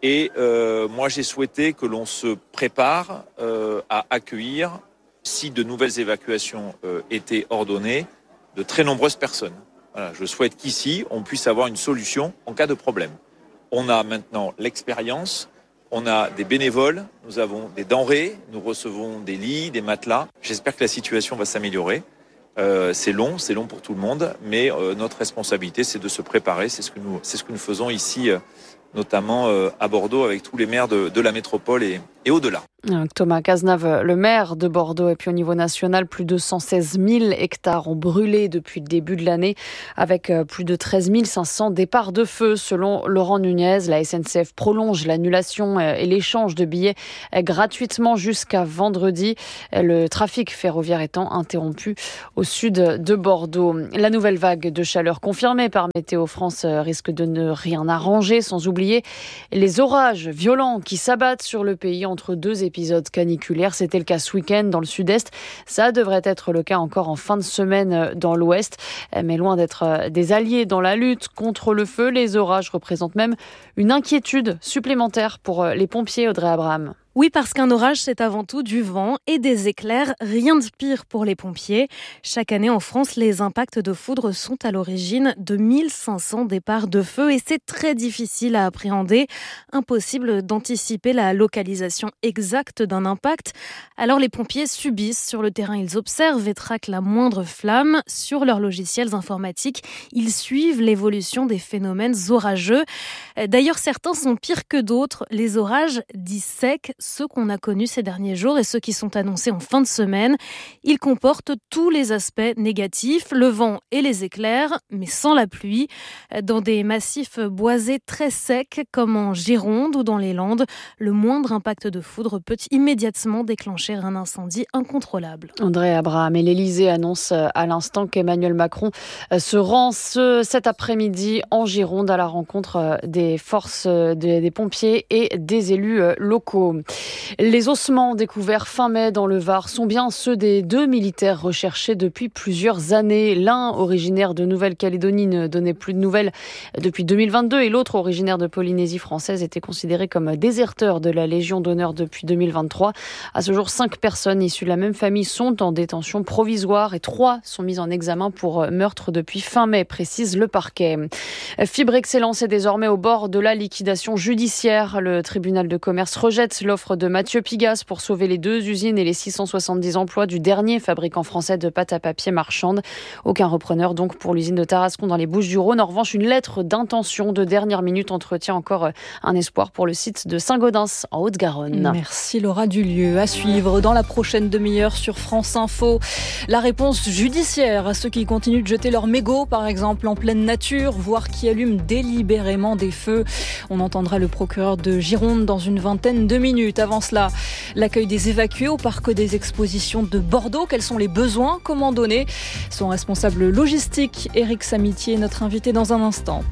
[SPEAKER 28] Et euh, moi, j'ai souhaité que l'on se prépare euh, à accueillir, si de nouvelles évacuations euh, étaient ordonnées, de très nombreuses personnes. Voilà, je souhaite qu'ici, on puisse avoir une solution en cas de problème. On a maintenant l'expérience, on a des bénévoles, nous avons des denrées, nous recevons des lits, des matelas. J'espère que la situation va s'améliorer. Euh, c'est long, c'est long pour tout le monde, mais euh, notre responsabilité, c'est de se préparer. C'est ce que nous, c'est ce que nous faisons ici, euh, notamment euh, à Bordeaux, avec tous les maires de, de la métropole et, et au-delà.
[SPEAKER 11] Thomas Cazenave, le maire de Bordeaux, et puis au niveau national, plus de cent seize mille hectares ont brûlé depuis le début de l'année, avec plus de treize mille cinq cents départs de feu. Selon Laurent Nunez, la S N C F prolonge l'annulation et l'échange de billets gratuitement jusqu'à vendredi, le trafic ferroviaire étant interrompu au sud de Bordeaux. La nouvelle vague de chaleur confirmée par Météo France risque de ne rien arranger, sans oublier les orages violents qui s'abattent sur le pays entre deux épisodes épisode caniculaire. C'était le cas ce week-end dans le sud-est. Ça devrait être le cas encore en fin de semaine dans l'ouest. Mais loin d'être des alliés dans la lutte contre le feu, les orages représentent même une inquiétude supplémentaire pour les pompiers. Audrey Abraham.
[SPEAKER 2] Oui, parce qu'un orage, c'est avant tout du vent et des éclairs. Rien de pire pour les pompiers. Chaque année en France, les impacts de foudre sont à l'origine de mille cinq cents départs de feu et c'est très difficile à appréhender. Impossible d'anticiper la localisation exacte d'un impact. Alors les pompiers subissent sur le terrain, ils observent et traquent la moindre flamme. Sur leurs logiciels informatiques, ils suivent l'évolution des phénomènes orageux. D'ailleurs, certains sont pires que d'autres. Les orages dits secs, ceux qu'on a connus ces derniers jours et ceux qui sont annoncés en fin de semaine. Ils comportent tous les aspects négatifs, le vent et les éclairs, mais sans la pluie. Dans des massifs boisés très secs, comme en Gironde ou dans les Landes, le moindre impact de foudre peut immédiatement déclencher un incendie incontrôlable.
[SPEAKER 11] André Abraham et l'Élysée annoncent à l'instant qu'Emmanuel Macron se rend ce, cet après-midi en Gironde à la rencontre des forces, des, des pompiers et des élus locaux. Les ossements découverts fin mai dans le Var sont bien ceux des deux militaires recherchés depuis plusieurs années. L'un, originaire de Nouvelle-Calédonie, ne donnait plus de nouvelles depuis deux mille vingt-deux et l'autre, originaire de Polynésie française, était considéré comme déserteur de la Légion d'honneur depuis deux mille vingt-trois. À ce jour, cinq personnes issues de la même famille sont en détention provisoire et trois sont mises en examen pour meurtre depuis fin mai, précise le parquet. Fibre Excellence est désormais au bord de la liquidation judiciaire. Le tribunal de commerce rejette l'offre de Mathieu Pigasse pour sauver les deux usines et les six cent soixante-dix emplois du dernier fabricant français de pâte à papier marchande. Aucun repreneur donc pour l'usine de Tarascon dans les Bouches-du-Rhône. En revanche, une lettre d'intention de dernière minute entretient encore un espoir pour le site de Saint-Gaudens en Haute-Garonne.
[SPEAKER 7] Merci Laura Dulieu. À suivre dans la prochaine demi-heure sur France Info. La réponse judiciaire à ceux qui continuent de jeter leurs mégots, par exemple, en pleine nature, voire qui allument délibérément des feux. On entendra le procureur de Gironde dans une vingtaine de minutes. Avant cela, l'accueil des évacués au parc des expositions de Bordeaux. Quels sont les besoins? Comment donner? Son responsable logistique, Éric Samitier, est notre invité dans un instant.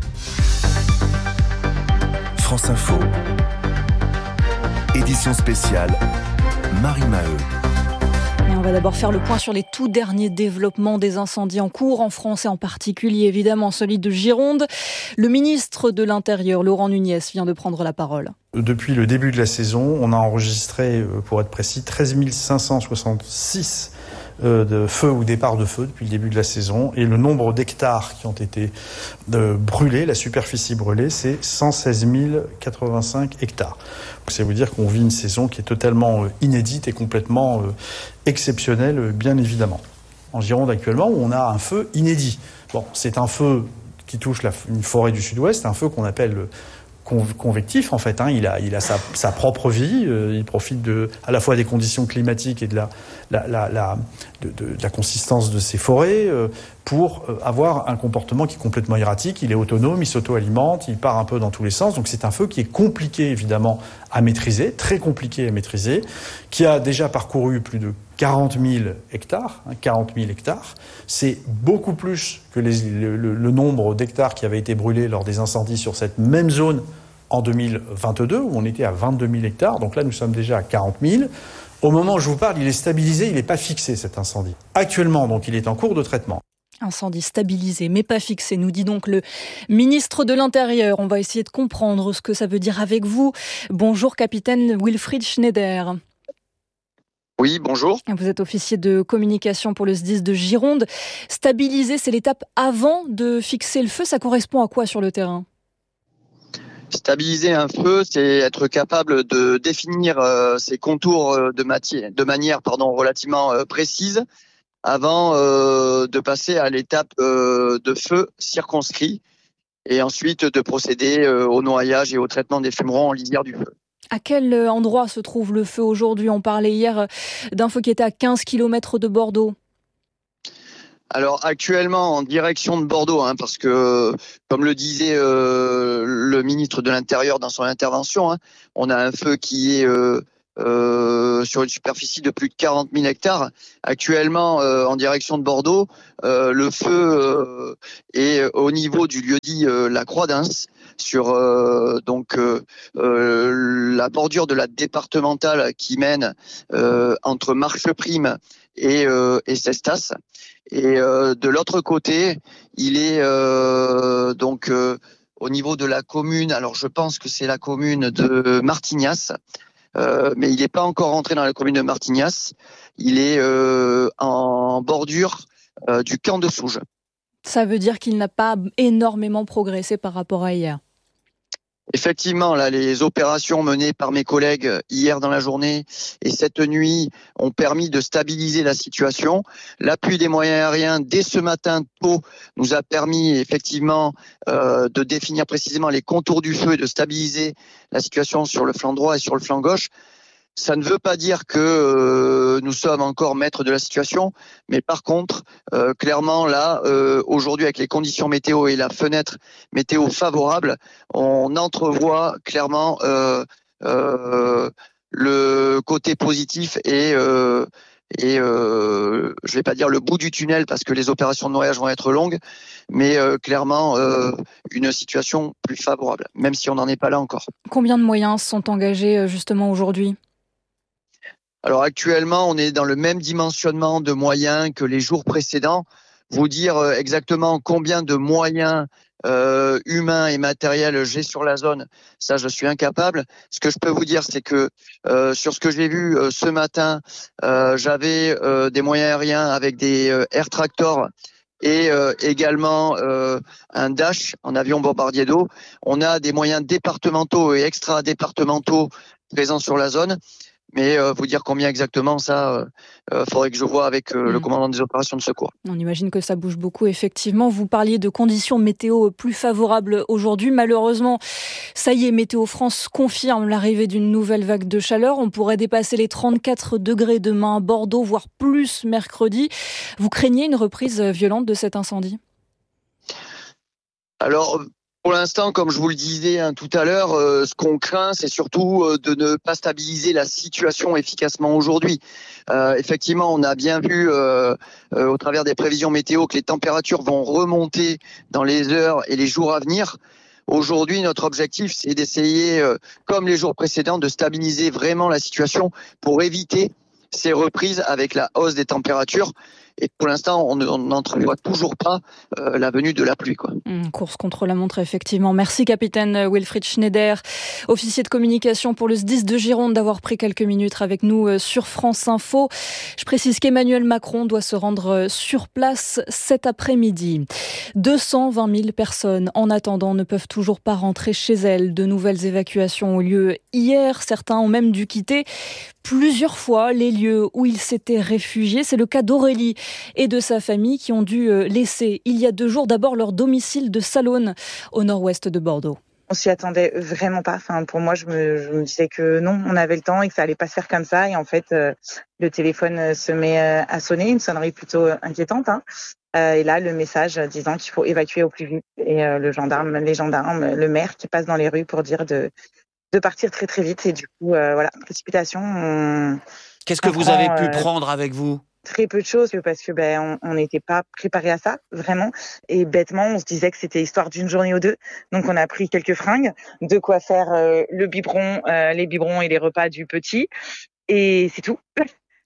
[SPEAKER 9] France Info. Édition spéciale, Marie Maheu.
[SPEAKER 7] Et on va d'abord faire le point sur les tout derniers développements des incendies en cours en France et en particulier évidemment celui de Gironde. Le ministre de l'Intérieur, Laurent Nunez, vient de prendre la parole.
[SPEAKER 4] Depuis le début de la saison, on a enregistré, pour être précis, treize mille cinq cent soixante-six de feux ou départs de feu depuis le début de la saison. Et le nombre d'hectares qui ont été brûlés, la superficie brûlée, c'est cent seize mille quatre-vingt-cinq hectares. C'est vous dire qu'on vit une saison qui est totalement inédite et complètement exceptionnelle, bien évidemment. En Gironde actuellement, on a un feu inédit. Bon, c'est un feu qui touche la, une forêt du sud-ouest, un feu qu'on appelle convectif en fait, hein. il a, il a sa, sa propre vie, euh, il profite de, à la fois des conditions climatiques et de la, la, la, la, de, de, de la consistance de ces forêts euh, pour euh, avoir un comportement qui est complètement erratique. Il est autonome, il s'auto-alimente, il part un peu dans tous les sens, donc c'est un feu qui est compliqué évidemment à maîtriser, très compliqué à maîtriser, qui a déjà parcouru plus de quarante mille hectares, hein, quarante mille hectares, c'est beaucoup plus que les, le, le, le nombre d'hectares qui avaient été brûlés lors des incendies sur cette même zone en deux mille vingt-deux, où on était à vingt-deux mille hectares, donc là nous sommes déjà à quarante mille. Au moment où je vous parle, il est stabilisé, il n'est pas fixé cet incendie. Actuellement, donc il est en cours de traitement.
[SPEAKER 7] Incendie stabilisé mais pas fixé, nous dit donc le ministre de l'Intérieur. On va essayer de comprendre ce que ça veut dire avec vous. Bonjour capitaine Wilfried Schneider.
[SPEAKER 8] Oui, bonjour.
[SPEAKER 7] Vous êtes officier de communication pour le S D I S de Gironde. Stabiliser, c'est l'étape avant de fixer le feu. Ça correspond à quoi sur le terrain ?
[SPEAKER 8] Stabiliser un feu, c'est être capable de définir euh, ses contours de, matière, de manière pardon, relativement euh, précise avant euh, de passer à l'étape euh, de feu circonscrit et ensuite de procéder euh, au noyage et au traitement des fumerons en lisière du feu.
[SPEAKER 7] À quel endroit se trouve le feu aujourd'hui ? On parlait hier d'un feu qui était à quinze kilomètres de Bordeaux.
[SPEAKER 8] Alors actuellement en direction de Bordeaux, hein, parce que comme le disait euh, le ministre de l'Intérieur dans son intervention, hein, on a un feu qui est euh, euh, sur une superficie de plus de quarante mille hectares. Actuellement euh, en direction de Bordeaux, euh, le feu euh, est au niveau du lieu-dit euh, La Croix-d'Ins, sur euh, donc euh, euh, la bordure de la départementale qui mène euh, entre Marcheprime et, euh, et Cestas. Et euh, de l'autre côté, il est euh, donc euh, au niveau de la commune. Alors je pense que c'est la commune de Martignas, euh, mais il n'est pas encore rentré dans la commune de Martignas. Il est euh, en bordure euh, du camp de Souges.
[SPEAKER 7] Ça veut dire qu'il n'a pas énormément progressé par rapport à hier.
[SPEAKER 8] Effectivement, là, les opérations menées par mes collègues hier dans la journée et cette nuit ont permis de stabiliser la situation. L'appui des moyens aériens dès ce matin tôt nous a permis effectivement euh, de définir précisément les contours du feu et de stabiliser la situation sur le flanc droit et sur le flanc gauche. Ça ne veut pas dire que euh, nous sommes encore maîtres de la situation, mais par contre, euh, clairement là, euh, aujourd'hui avec les conditions météo et la fenêtre météo favorable, on entrevoit clairement euh, euh, le côté positif et, euh, et euh, je vais pas dire le bout du tunnel parce que les opérations de noyage vont être longues, mais euh, clairement euh, une situation plus favorable, même si on n'en est pas là encore.
[SPEAKER 7] Combien de moyens sont engagés justement aujourd'hui ?
[SPEAKER 8] Alors actuellement, on est dans le même dimensionnement de moyens que les jours précédents. Vous dire exactement combien de moyens euh, humains et matériels j'ai sur la zone, ça je suis incapable. Ce que je peux vous dire, c'est que euh, sur ce que j'ai vu euh, ce matin, euh, j'avais euh, des moyens aériens avec des euh, air tractors et euh, également euh, un Dash en avion bombardier d'eau. On a des moyens départementaux et extra-départementaux présents sur la zone. Mais euh, vous dire combien exactement, ça, il euh, faudrait que je vois avec euh, mmh. le commandant des opérations de secours.
[SPEAKER 7] On imagine que ça bouge beaucoup, effectivement. Vous parliez de conditions météo plus favorables aujourd'hui. Malheureusement, ça y est, Météo France confirme l'arrivée d'une nouvelle vague de chaleur. On pourrait dépasser les trente-quatre degrés demain à Bordeaux, voire plus mercredi. Vous craignez une reprise violente de cet incendie ?
[SPEAKER 8] Alors... Pour l'instant, comme je vous le disais hein, tout à l'heure, euh, ce qu'on craint, c'est surtout euh, de ne pas stabiliser la situation efficacement aujourd'hui. Euh, effectivement, on a bien vu euh, euh, au travers des prévisions météo que les températures vont remonter dans les heures et les jours à venir. Aujourd'hui, notre objectif, c'est d'essayer, euh, comme les jours précédents, de stabiliser vraiment la situation pour éviter ces reprises avec la hausse des températures. Et pour l'instant, on n'entrevoit toujours pas euh, la venue de la pluie, quoi.
[SPEAKER 7] Mmh, course contre la montre, effectivement. Merci, capitaine Wilfried Schneider, officier de communication pour le S D I S de Gironde, d'avoir pris quelques minutes avec nous sur France Info. Je précise qu'Emmanuel Macron doit se rendre sur place cet après-midi. deux cent vingt mille personnes, en attendant, ne peuvent toujours pas rentrer chez elles. De nouvelles évacuations ont lieu hier. Certains ont même dû quitter plusieurs fois les lieux où ils s'étaient réfugiés. C'est le cas d'Aurélie et de sa famille qui ont dû laisser il y a deux jours d'abord leur domicile de Salonne au nord-ouest de Bordeaux.
[SPEAKER 10] On s'y attendait vraiment pas. Enfin, pour moi, je me, je me disais que non, on avait le temps et que ça allait pas se faire comme ça. Et en fait, euh, le téléphone se met à sonner, une sonnerie plutôt inquiétante. Hein. Euh, et là, le message disant qu'il faut évacuer au plus vite. Et euh, le gendarme, les gendarmes, le maire qui passe dans les rues pour dire de de partir très très vite. Et du coup, euh, voilà, précipitation. On,
[SPEAKER 3] Qu'est-ce que
[SPEAKER 10] on
[SPEAKER 3] vous
[SPEAKER 10] prend,
[SPEAKER 3] avez pu
[SPEAKER 10] euh,
[SPEAKER 3] prendre avec vous ?
[SPEAKER 10] Très peu de choses parce que ben on n'était pas préparé à ça vraiment et bêtement on se disait que c'était histoire d'une journée ou deux, donc on a pris quelques fringues, de quoi faire euh, le biberon, euh, les biberons et les repas du petit et c'est tout.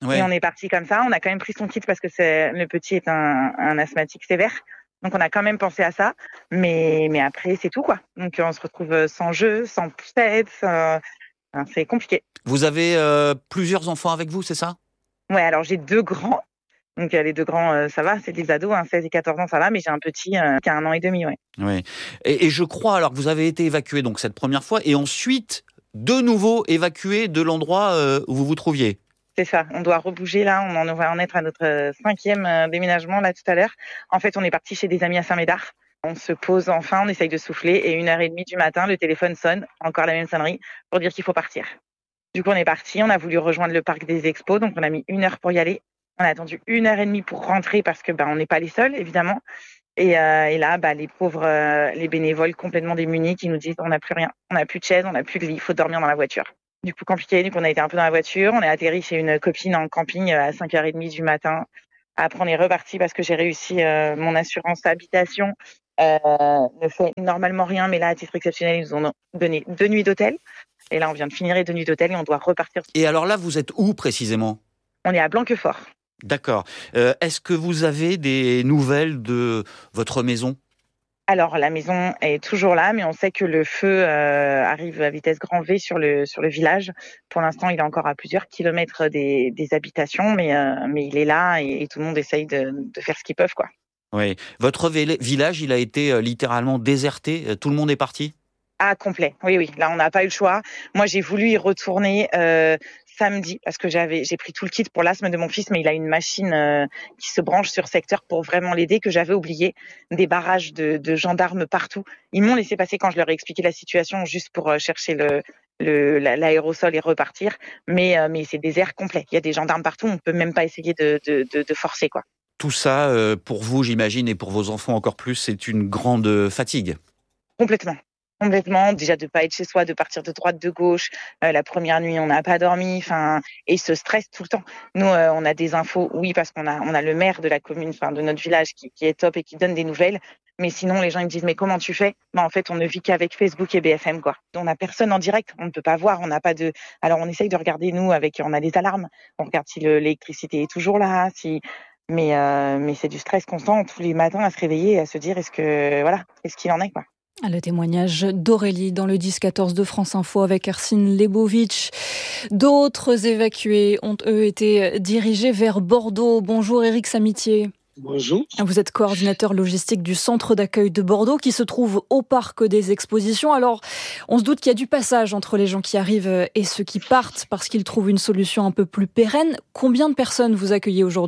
[SPEAKER 10] Ouais. Et on est parti comme ça. On a quand même pris son kit parce que c'est, le petit est un, un asthmatique sévère. Donc on a quand même pensé à ça. Mais, mais après, c'est tout, quoi. Donc on se retrouve sans jeu, sans poussette. Euh, c'est compliqué.
[SPEAKER 3] Vous avez euh, plusieurs enfants avec vous, c'est ça ?
[SPEAKER 10] Ouais, alors j'ai deux grands. Donc les deux grands, euh, ça va, c'est des ados, hein, seize et quatorze ans, ça va. Mais j'ai un petit euh, qui a un an et demi, ouais.
[SPEAKER 3] Oui. Et, et je crois, alors que vous avez été évacué donc cette première fois et ensuite de nouveau évacué de l'endroit euh, où vous vous trouviez.
[SPEAKER 10] C'est ça, on doit rebouger là, on en va en être à notre cinquième déménagement là tout à l'heure. En fait, on est parti chez des amis à Saint-Médard. On se pose enfin, on essaye de souffler et une heure et demie du matin, le téléphone sonne, encore la même sonnerie, pour dire qu'il faut partir. Du coup, on est parti, on a voulu rejoindre le parc des expos, donc on a mis une heure pour y aller. On a attendu une heure et demie pour rentrer parce que bah, on n'est pas les seuls, évidemment. Et, euh, et là, bah, les pauvres, euh, les bénévoles complètement démunis qui nous disent on n'a plus rien, on n'a plus de chaise, on n'a plus de lit, il faut dormir dans la voiture. Du coup, compliqué. Du coup, on a été un peu dans la voiture. On est atterri chez une copine en camping à cinq heures trente du matin. Après, on est reparti parce que j'ai réussi euh, mon assurance habitation. Euh, ne fait normalement rien, mais là, à titre exceptionnel, ils nous ont donné deux nuits d'hôtel. Et là, on vient de finir les deux nuits d'hôtel et on doit repartir.
[SPEAKER 3] Et alors là, vous êtes où précisément ?
[SPEAKER 10] On est à Blanquefort.
[SPEAKER 3] D'accord. Euh, est-ce que vous avez des nouvelles de votre maison ?
[SPEAKER 10] Alors, la maison est toujours là, mais on sait que le feu euh, arrive à vitesse grand V sur le sur le village. Pour l'instant, il est encore à plusieurs kilomètres des, des habitations, mais euh, mais il est là et, et tout le monde essaye de, de faire ce qu'ils peuvent, quoi.
[SPEAKER 3] Oui. Votre village, il a été euh, littéralement déserté. Tout le monde est parti ?
[SPEAKER 10] Ah, complet. Oui, oui. Là, on n'a pas eu le choix. Moi, j'ai voulu y retourner euh, samedi parce que j'avais, j'ai pris tout le kit pour l'asthme de mon fils, mais il a une machine euh, qui se branche sur secteur pour vraiment l'aider que j'avais oublié. Des barrages de, de gendarmes partout. Ils m'ont laissé passer quand je leur ai expliqué la situation juste pour euh, chercher le, le l'aérosol et repartir. Mais euh, mais c'est désert complet. Il y a des gendarmes partout. On peut même pas essayer de de, de, de forcer, quoi.
[SPEAKER 3] Tout ça, euh, pour vous, j'imagine, et pour vos enfants encore plus, c'est une grande fatigue.
[SPEAKER 10] Complètement. Complètement, déjà de pas être chez soi, de partir de droite, de gauche. Euh, la première nuit, on n'a pas dormi, enfin, et ce stress tout le temps. Nous, euh, on a des infos, oui, parce qu'on a, on a le maire de la commune, enfin, de notre village, qui, qui est top et qui donne des nouvelles. Mais sinon, les gens ils me disent, mais comment tu fais ? Ben, en fait, on ne vit qu'avec Facebook et B F M, quoi. On n'a personne en direct, on ne peut pas voir, on n'a pas de. Alors, on essaye de regarder nous avec, on a des alarmes, on regarde si le, l'électricité est toujours là, si. Mais, euh, mais c'est du stress constant tous les matins à se réveiller et à se dire, est-ce que, voilà, est-ce qu'il en est, quoi.
[SPEAKER 7] Le témoignage d'Aurélie dans le dix quatorze de France Info avec Arsine Lebovitch. D'autres évacués ont, eux, été dirigés vers Bordeaux. Bonjour Éric Samitier.
[SPEAKER 12] Bonjour.
[SPEAKER 7] Vous êtes coordinateur logistique du centre d'accueil de Bordeaux qui se trouve au parc des expositions. Alors, on se doute qu'il y a du passage entre les gens qui arrivent et ceux qui partent parce qu'ils trouvent une solution un peu plus pérenne. Combien de personnes vous accueillez aujourd'hui ?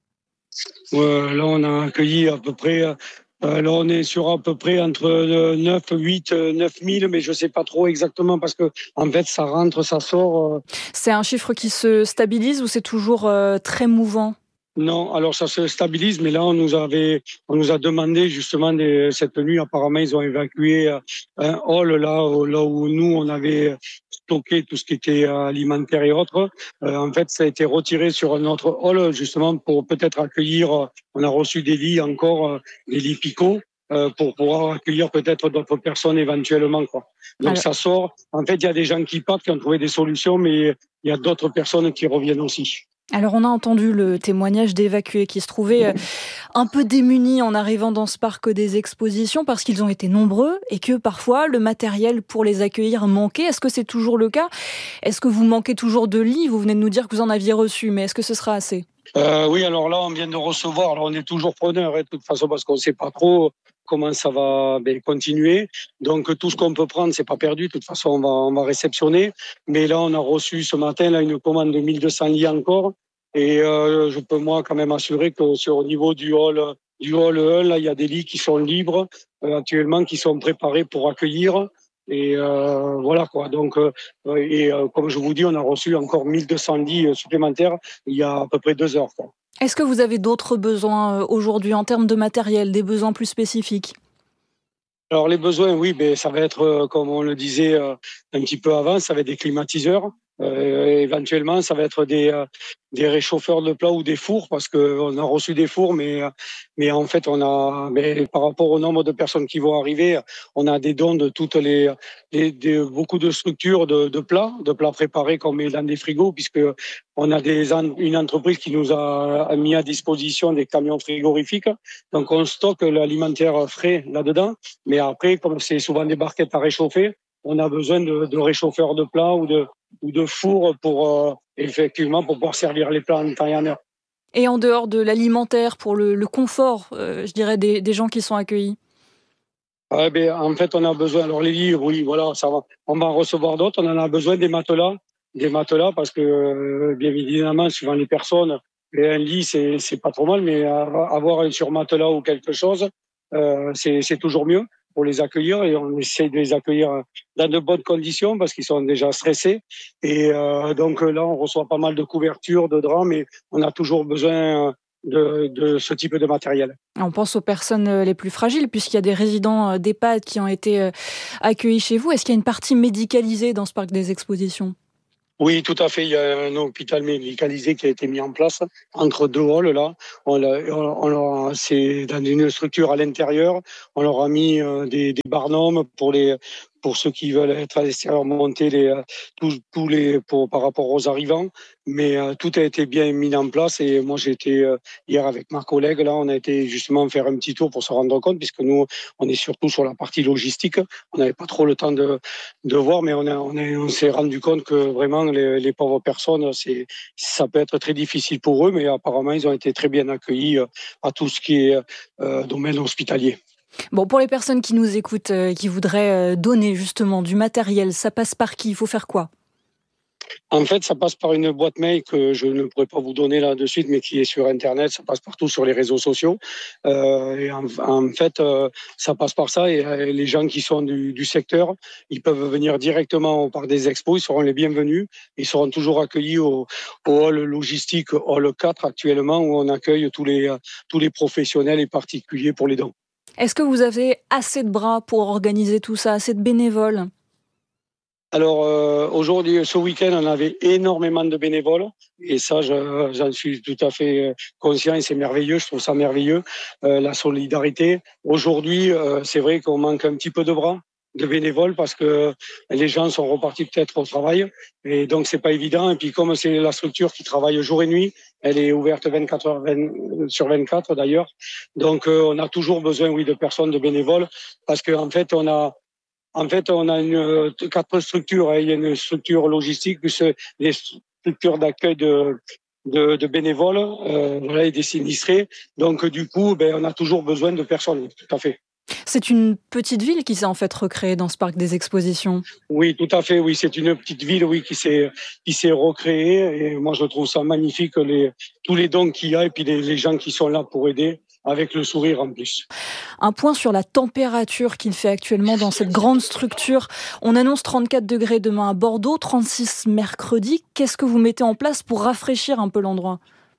[SPEAKER 12] euh, Là, on a accueilli à peu près... Euh, là, on est sur à peu près entre neuf, huit, neuf mille, mais je ne sais pas trop exactement parce que en fait, ça rentre, ça sort. Euh...
[SPEAKER 7] C'est un chiffre qui se stabilise ou c'est toujours euh, très mouvant ?
[SPEAKER 12] Non, alors ça se stabilise, mais là, on nous avait, on nous a demandé justement des, cette nuit, apparemment, ils ont évacué un hall là, là où nous, on avait stocké tout ce qui était alimentaire et autres. Euh, en fait, ça a été retiré sur un autre hall, justement, pour peut-être accueillir, on a reçu des lits encore, des lits picots, euh, pour pouvoir accueillir peut-être d'autres personnes éventuellement, quoi. Donc alors, ça sort. En fait, il y a des gens qui partent, qui ont trouvé des solutions, mais il y a d'autres personnes qui reviennent aussi.
[SPEAKER 7] Alors on a entendu le témoignage d'évacués qui se trouvaient un peu démunis en arrivant dans ce parc des expositions parce qu'ils ont été nombreux et que parfois le matériel pour les accueillir manquait. Est-ce que c'est toujours le cas ? Est-ce que vous manquez toujours de lits ? Vous venez de nous dire que vous en aviez reçu, mais est-ce que ce sera assez ?
[SPEAKER 12] euh, Oui, alors là on vient de recevoir, alors on est toujours preneur hein, de toute façon parce qu'on ne sait pas trop comment ça va ben, continuer. Donc tout ce qu'on peut prendre, c'est pas perdu. De toute façon, on va, on va réceptionner. Mais là, on a reçu ce matin là une commande de mille deux cents lits encore. Et euh, je peux moi quand même assurer que sur au niveau du hall, du hall un, là, il y a des lits qui sont libres euh, actuellement, qui sont préparés pour accueillir. Et euh, voilà quoi. Donc euh, et euh, comme je vous dis, on a reçu encore mille deux cents lits supplémentaires il y a à peu près deux heures, quoi.
[SPEAKER 7] Est-ce que vous avez d'autres besoins aujourd'hui en termes de matériel, des besoins plus spécifiques ?
[SPEAKER 12] Alors les besoins, oui, ben ça va être, comme on le disait un petit peu avant, ça va être des climatiseurs. Euh, éventuellement, ça va être des, euh, des réchauffeurs de plats ou des fours, parce qu'on a reçu des fours, mais, mais en fait, on a, mais par rapport au nombre de personnes qui vont arriver, on a des dons de toutes les, les des, beaucoup de structures de, de plats, de plats préparés qu'on met dans des frigos, puisque on a des, une entreprise qui nous a mis à disposition des camions frigorifiques. Donc, on stocke l'alimentaire frais là-dedans, mais après, comme c'est souvent des barquettes à réchauffer, on a besoin de, de réchauffeurs de plats ou de, ou de fours pour, euh, effectivement, pour pouvoir servir les plats en temps et en heure.
[SPEAKER 7] Et en dehors de l'alimentaire, pour le, le confort, euh, je dirais, des, des gens qui sont accueillis?
[SPEAKER 12] Ouais, ben, en fait, on a besoin, alors les lits, oui, voilà, ça va. On va en recevoir d'autres. On en a besoin des matelas, des matelas, parce que, euh, bien évidemment, suivant les personnes, un lit, c'est, c'est pas trop mal, mais avoir un surmatelas ou quelque chose, euh, c'est, c'est toujours mieux pour les accueillir, et on essaie de les accueillir dans de bonnes conditions parce qu'ils sont déjà stressés. Et euh, donc là, on reçoit pas mal de couvertures, de draps, mais on a toujours besoin de, de ce type de matériel.
[SPEAKER 7] On pense aux personnes les plus fragiles, puisqu'il y a des résidents d'EHPAD qui ont été accueillis chez vous. Est-ce qu'il y a une partie médicalisée dans ce parc des expositions ?
[SPEAKER 12] Oui, tout à fait. Il y a un hôpital médicalisé qui a été mis en place entre deux halls là. On l'a, on l'a, c'est dans une structure à l'intérieur. On leur a mis des, des barnums pour les pour ceux qui veulent être à l'extérieur, monter les tous, tous les pour par rapport aux arrivants. Mais euh, tout a été bien mis en place. Et moi, j'ai été euh, hier avec ma collègue là. On a été justement faire un petit tour pour se rendre compte, puisque nous, on est surtout sur la partie logistique. On n'avait pas trop le temps de de voir, mais on a, on, a, on s'est rendu compte que vraiment les, les pauvres personnes, c'est ça peut être très difficile pour eux, mais apparemment ils ont été très bien accueillis euh, à tout ce qui est euh, domaine hospitalier.
[SPEAKER 7] Bon, pour les personnes qui nous écoutent, euh, qui voudraient euh, donner justement du matériel, ça passe par qui ? Il faut faire quoi ?
[SPEAKER 12] En fait, ça passe par une boîte mail que je ne pourrais pas vous donner là de suite, mais qui est sur Internet. Ça passe partout sur les réseaux sociaux. Euh, et en, en fait, euh, ça passe par ça. Et euh, les gens qui sont du, du secteur, ils peuvent venir directement au parc des expos. Ils seront les bienvenus. Ils seront toujours accueillis au, au hall logistique, hall quatre actuellement, où on accueille tous les, tous les professionnels et particuliers pour les dons.
[SPEAKER 7] Est-ce que vous avez assez de bras pour organiser tout ça, assez de bénévoles ?
[SPEAKER 12] Alors euh, aujourd'hui, ce week-end, on avait énormément de bénévoles et ça, je, j'en suis tout à fait conscient et c'est merveilleux. Je trouve ça merveilleux, euh, la solidarité. Aujourd'hui, euh, c'est vrai qu'on manque un petit peu de bras de bénévoles parce que les gens sont repartis peut-être au travail et donc c'est pas évident. Et puis comme c'est la structure qui travaille jour et nuit, elle est ouverte vingt-quatre heures sur vingt-quatre d'ailleurs. Donc euh, on a toujours besoin, oui, de personnes, de bénévoles parce que en fait on a En fait, on a une, quatre structures. Il y a une structure logistique, plus des structures d'accueil de, de, de bénévoles euh, voilà, et des sinistrés. Donc, du coup, ben, on a toujours besoin de personnes, tout à fait.
[SPEAKER 7] C'est une petite ville qui s'est en fait recréée dans ce parc des expositions.
[SPEAKER 12] Oui, tout à fait. Oui, c'est une petite ville, oui, qui s'est qui s'est recréée. Et moi, je trouve ça magnifique, les tous les dons qu'il y a et puis les, les gens qui sont là pour aider. Avec le sourire en plus.
[SPEAKER 7] Un point sur la température qu'il fait actuellement dans cette grande structure. On annonce trente-quatre degrés demain à Bordeaux, trente-six mercredi. Qu'est-ce que vous mettez en place pour rafraîchir un peu l'endroit ?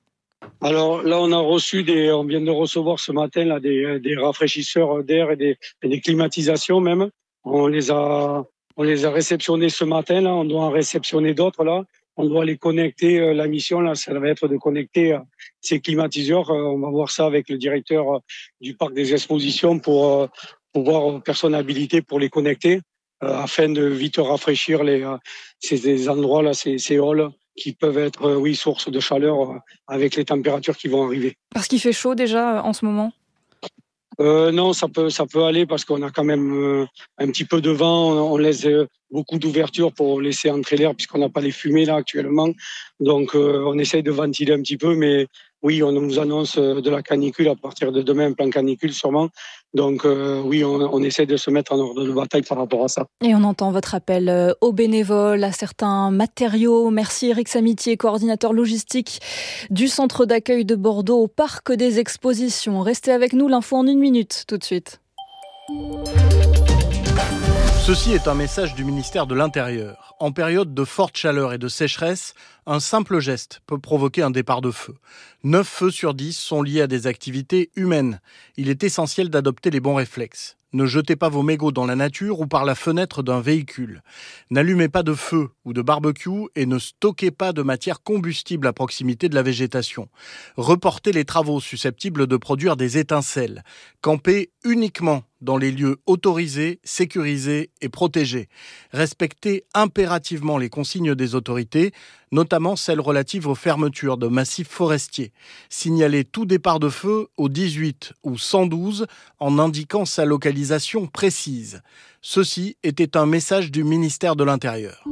[SPEAKER 12] Alors là, on a reçu des, on vient de recevoir ce matin là des, des rafraîchisseurs d'air et des, et des climatisations même. On les a, on les a réceptionnés ce matin là. On doit en réceptionner d'autres là. On doit les connecter. La mission, là, ça va être de connecter ces climatiseurs. On va voir ça avec le directeur du parc des expositions pour, pour voir personnes habilitées pour les connecter afin de vite rafraîchir les, ces endroits-là, ces, ces halls qui peuvent être, oui, source de chaleur avec les températures qui vont arriver.
[SPEAKER 7] Parce qu'il fait chaud déjà en ce moment ?
[SPEAKER 12] Euh, non, ça peut, ça peut aller parce qu'on a quand même euh, un petit peu de vent. On, on laisse euh, beaucoup d'ouverture pour laisser entrer l'air puisqu'on n'a pas les fumées là actuellement. Donc, euh, on essaye de ventiler un petit peu, mais oui, on nous annonce de la canicule à partir de demain, un plan canicule sûrement. Donc, euh, oui, on, on essaie de se mettre en ordre de bataille par rapport à ça.
[SPEAKER 7] Et on entend votre appel aux bénévoles, à certains matériaux. Merci Eric Samitier, coordinateur logistique du centre d'accueil de Bordeaux au parc des expositions. Restez avec nous, l'info en une minute, tout de suite.
[SPEAKER 13] Ceci est un message du ministère de l'Intérieur. En période de forte chaleur et de sécheresse, un simple geste peut provoquer un départ de feu. neuf feux sur dix sont liés à des activités humaines. Il est essentiel d'adopter les bons réflexes. Ne jetez pas vos mégots dans la nature ou par la fenêtre d'un véhicule. N'allumez pas de feu ou de barbecue et ne stockez pas de matière combustible à proximité de la végétation. Reportez les travaux susceptibles de produire des étincelles. Campez uniquement dans les lieux autorisés, sécurisés et protégés. Respectez impérativement les consignes des autorités, notamment celles relatives aux fermetures de massifs forestiers. Signalez tout départ de feu au dix-huit ou cent douze en indiquant sa localisation précise. Ceci était un message du ministère de l'Intérieur.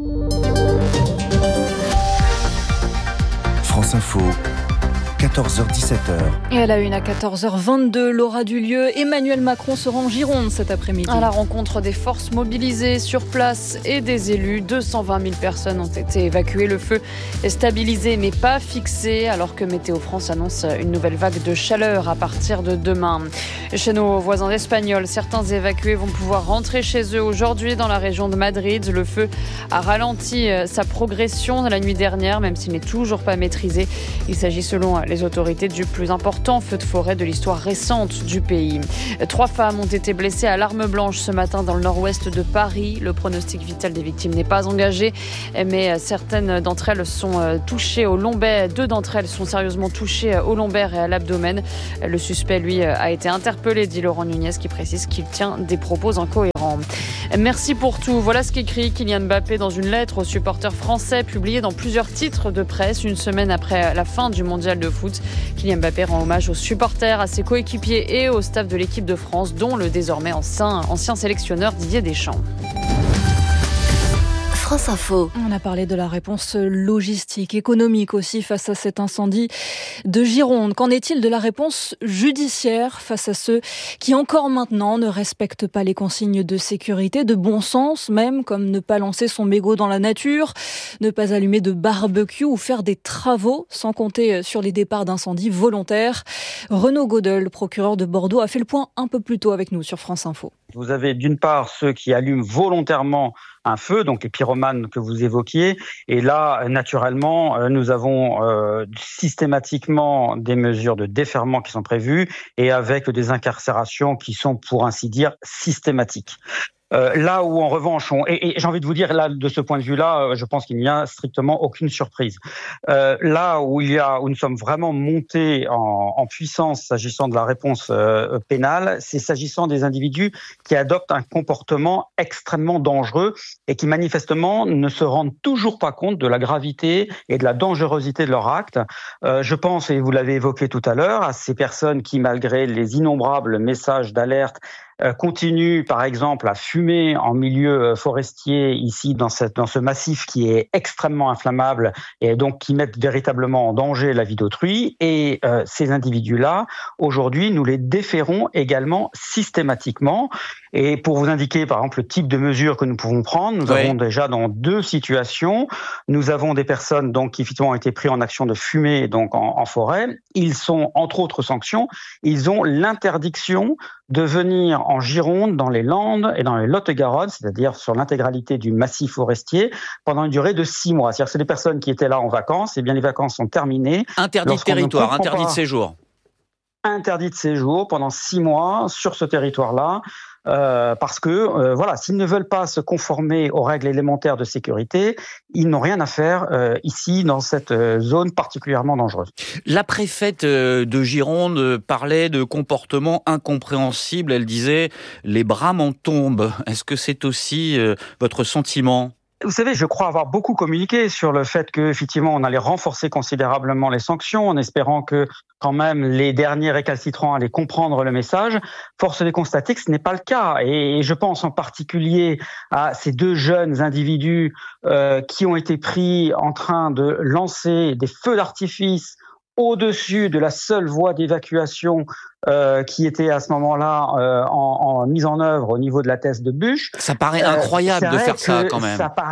[SPEAKER 9] France Info. quatorze heures dix-sept heures.
[SPEAKER 7] Et à la une à quatorze heures vingt-deux, Laura Dulieu, Emmanuel Macron sera en Gironde cet après-midi.
[SPEAKER 11] À la rencontre des forces mobilisées sur place et des élus, deux cent vingt mille personnes ont été évacuées. Le feu est stabilisé mais pas fixé alors que Météo France annonce une nouvelle vague de chaleur à partir de demain. Chez nos voisins espagnols, certains évacués vont pouvoir rentrer chez eux aujourd'hui dans la région de Madrid. Le feu a ralenti sa progression la nuit dernière, même s'il n'est toujours pas maîtrisé. Il s'agit selon les autorités du plus important feu de forêt de l'histoire récente du pays. Trois femmes ont été blessées à l'arme blanche ce matin dans le nord-ouest de Paris. Le pronostic vital des victimes n'est pas engagé, mais certaines d'entre elles sont touchées au lombaire. Deux d'entre elles sont sérieusement touchées au lombaire et à l'abdomen. Le suspect, lui, a été interpellé, dit Laurent Nunez, qui précise qu'il tient des propos incohérents. Merci pour tout. Voilà ce qu'écrit Kylian Mbappé dans une lettre aux supporters français publiée dans plusieurs titres de presse une semaine après la fin du mondial de foot. Kylian Mbappé rend hommage aux supporters, à ses coéquipiers et au staff de l'équipe de France, dont le désormais ancien, ancien sélectionneur Didier Deschamps.
[SPEAKER 7] France Info. On a parlé de la réponse logistique, économique aussi face à cet incendie de Gironde. Qu'en est-il de la réponse judiciaire face à ceux qui encore maintenant ne respectent pas les consignes de sécurité, de bon sens même, comme ne pas lancer son mégot dans la nature, ne pas allumer de barbecue ou faire des travaux, sans compter sur les départs d'incendie volontaires. Renaud Godel, procureur de Bordeaux, a fait le point un peu plus tôt avec nous sur France Info.
[SPEAKER 14] Vous avez d'une part ceux qui allument volontairement un feu, donc les pyromanes que vous évoquiez, et là, naturellement, nous avons euh, systématiquement des mesures de déferrement qui sont prévues et avec des incarcérations qui sont, pour ainsi dire, systématiques. Euh, là où en revanche, on, et, et j'ai envie de vous dire là de ce point de vue-là, euh, je pense qu'il n'y a strictement aucune surprise. Euh, là où il y a, où nous sommes vraiment montés en, en puissance s'agissant de la réponse euh, pénale, c'est s'agissant des individus qui adoptent un comportement extrêmement dangereux et qui manifestement ne se rendent toujours pas compte de la gravité et de la dangerosité de leur acte. Euh, je pense, et vous l'avez évoqué tout à l'heure, à ces personnes qui, malgré les innombrables messages d'alerte, continue, par exemple, à fumer en milieu forestier ici dans, cette, dans ce massif qui est extrêmement inflammable et donc qui met véritablement en danger la vie d'autrui. Et euh, ces individus-là, aujourd'hui, nous les déférons également systématiquement. Et pour vous indiquer, par exemple, le type de mesures que nous pouvons prendre, nous oui. avons déjà dans deux situations, nous avons des personnes donc qui effectivement ont été prises en action de fumer donc en, en forêt. Ils sont, entre autres sanctions, ils ont l'interdiction de venir en Gironde, dans les Landes et dans les Lot-et-Garonne, c'est-à-dire sur l'intégralité du massif forestier, pendant une durée de six mois. C'est-à-dire que c'est des personnes qui étaient là en vacances, et bien les vacances sont terminées.
[SPEAKER 3] Interdit de territoire, interdit de séjour.
[SPEAKER 14] Interdit de séjour pendant six mois sur ce territoire-là. Euh, parce que euh, voilà, s'ils ne veulent pas se conformer aux règles élémentaires de sécurité, ils n'ont rien à faire euh, ici dans cette euh, zone particulièrement dangereuse.
[SPEAKER 3] La préfète euh, de Gironde parlait de comportements incompréhensibles. Elle disait les bras m'en tombent. Est-ce que c'est aussi euh, votre sentiment ?
[SPEAKER 14] Vous savez, je crois avoir beaucoup communiqué sur le fait que, effectivement, on allait renforcer considérablement les sanctions en espérant que, quand même, les derniers récalcitrants allaient comprendre le message. Force est de constater que ce n'est pas le cas. Et je pense en particulier à ces deux jeunes individus euh, qui ont été pris en train de lancer des feux d'artifice au-dessus de la seule voie d'évacuation euh, qui était à ce moment-là euh, en, en mise en œuvre au niveau de la Thèse de Buch.
[SPEAKER 3] Ça paraît incroyable euh, de faire ça quand même.
[SPEAKER 14] Ça paraît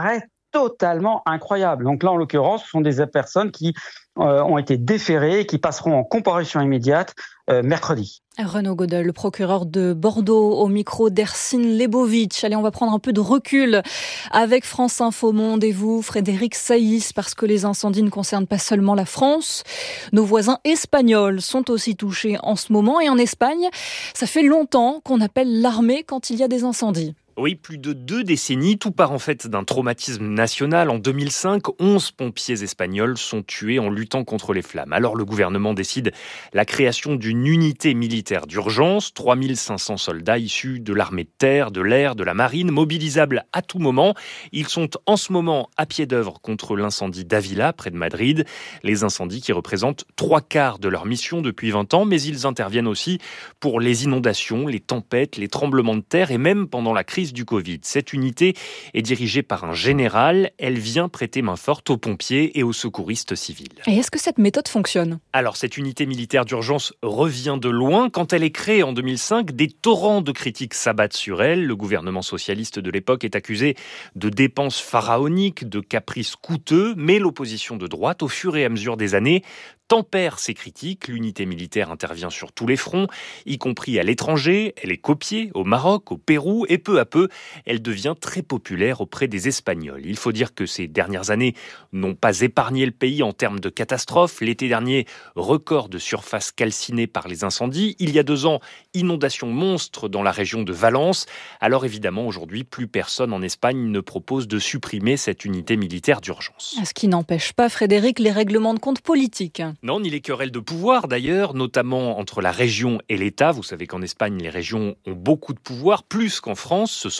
[SPEAKER 14] totalement incroyable. Donc là, en l'occurrence, ce sont des personnes qui euh, ont été déférées et qui passeront en comparution immédiate euh, mercredi.
[SPEAKER 7] Renaud Godel, le procureur de Bordeaux, au micro d'Ercine Lebovitch. Allez, on va prendre un peu de recul avec France Info Monde et vous, Frédéric Saïs, parce que les incendies ne concernent pas seulement la France. Nos voisins espagnols sont aussi touchés en ce moment. Et en Espagne, ça fait longtemps qu'on appelle l'armée quand il y a des incendies.
[SPEAKER 15] Oui, plus de deux décennies, tout part en fait d'un traumatisme national. En deux mille cinq, onze pompiers espagnols sont tués en luttant contre les flammes. Alors le gouvernement décide la création d'une unité militaire d'urgence, trois mille cinq cents soldats issus de l'armée de terre, de l'air, de la marine, mobilisables à tout moment. Ils sont en ce moment à pied d'œuvre contre l'incendie d'Ávila, près de Madrid. Les incendies qui représentent trois quarts de leur mission depuis vingt ans, mais ils interviennent aussi pour les inondations, les tempêtes, les tremblements de terre et même pendant la crise du Covid. Cette unité est dirigée par un général. Elle vient prêter main forte aux pompiers et aux secouristes civils.
[SPEAKER 7] Et est-ce que cette méthode fonctionne ?
[SPEAKER 15] Alors, cette unité militaire d'urgence revient de loin. Quand elle est créée en deux mille cinq, des torrents de critiques s'abattent sur elle. Le gouvernement socialiste de l'époque est accusé de dépenses pharaoniques, de caprices coûteux, mais l'opposition de droite, au fur et à mesure des années, tempère ces critiques. L'unité militaire intervient sur tous les fronts, y compris à l'étranger. Elle est copiée au Maroc, au Pérou, et peu à peu, elle devient très populaire auprès des Espagnols. Il faut dire que ces dernières années n'ont pas épargné le pays en termes de catastrophes. L'été dernier, record de surface calcinée par les incendies. Il y a deux ans, inondation monstre dans la région de Valence. Alors évidemment, aujourd'hui, plus personne en Espagne ne propose de supprimer cette unité militaire d'urgence.
[SPEAKER 7] Ce qui n'empêche pas, Frédéric, les règlements de compte politiques.
[SPEAKER 15] Non, ni les querelles de pouvoir d'ailleurs, notamment entre la région et l'État. Vous savez qu'en Espagne, les régions ont beaucoup de pouvoir, plus qu'en France. Ce sont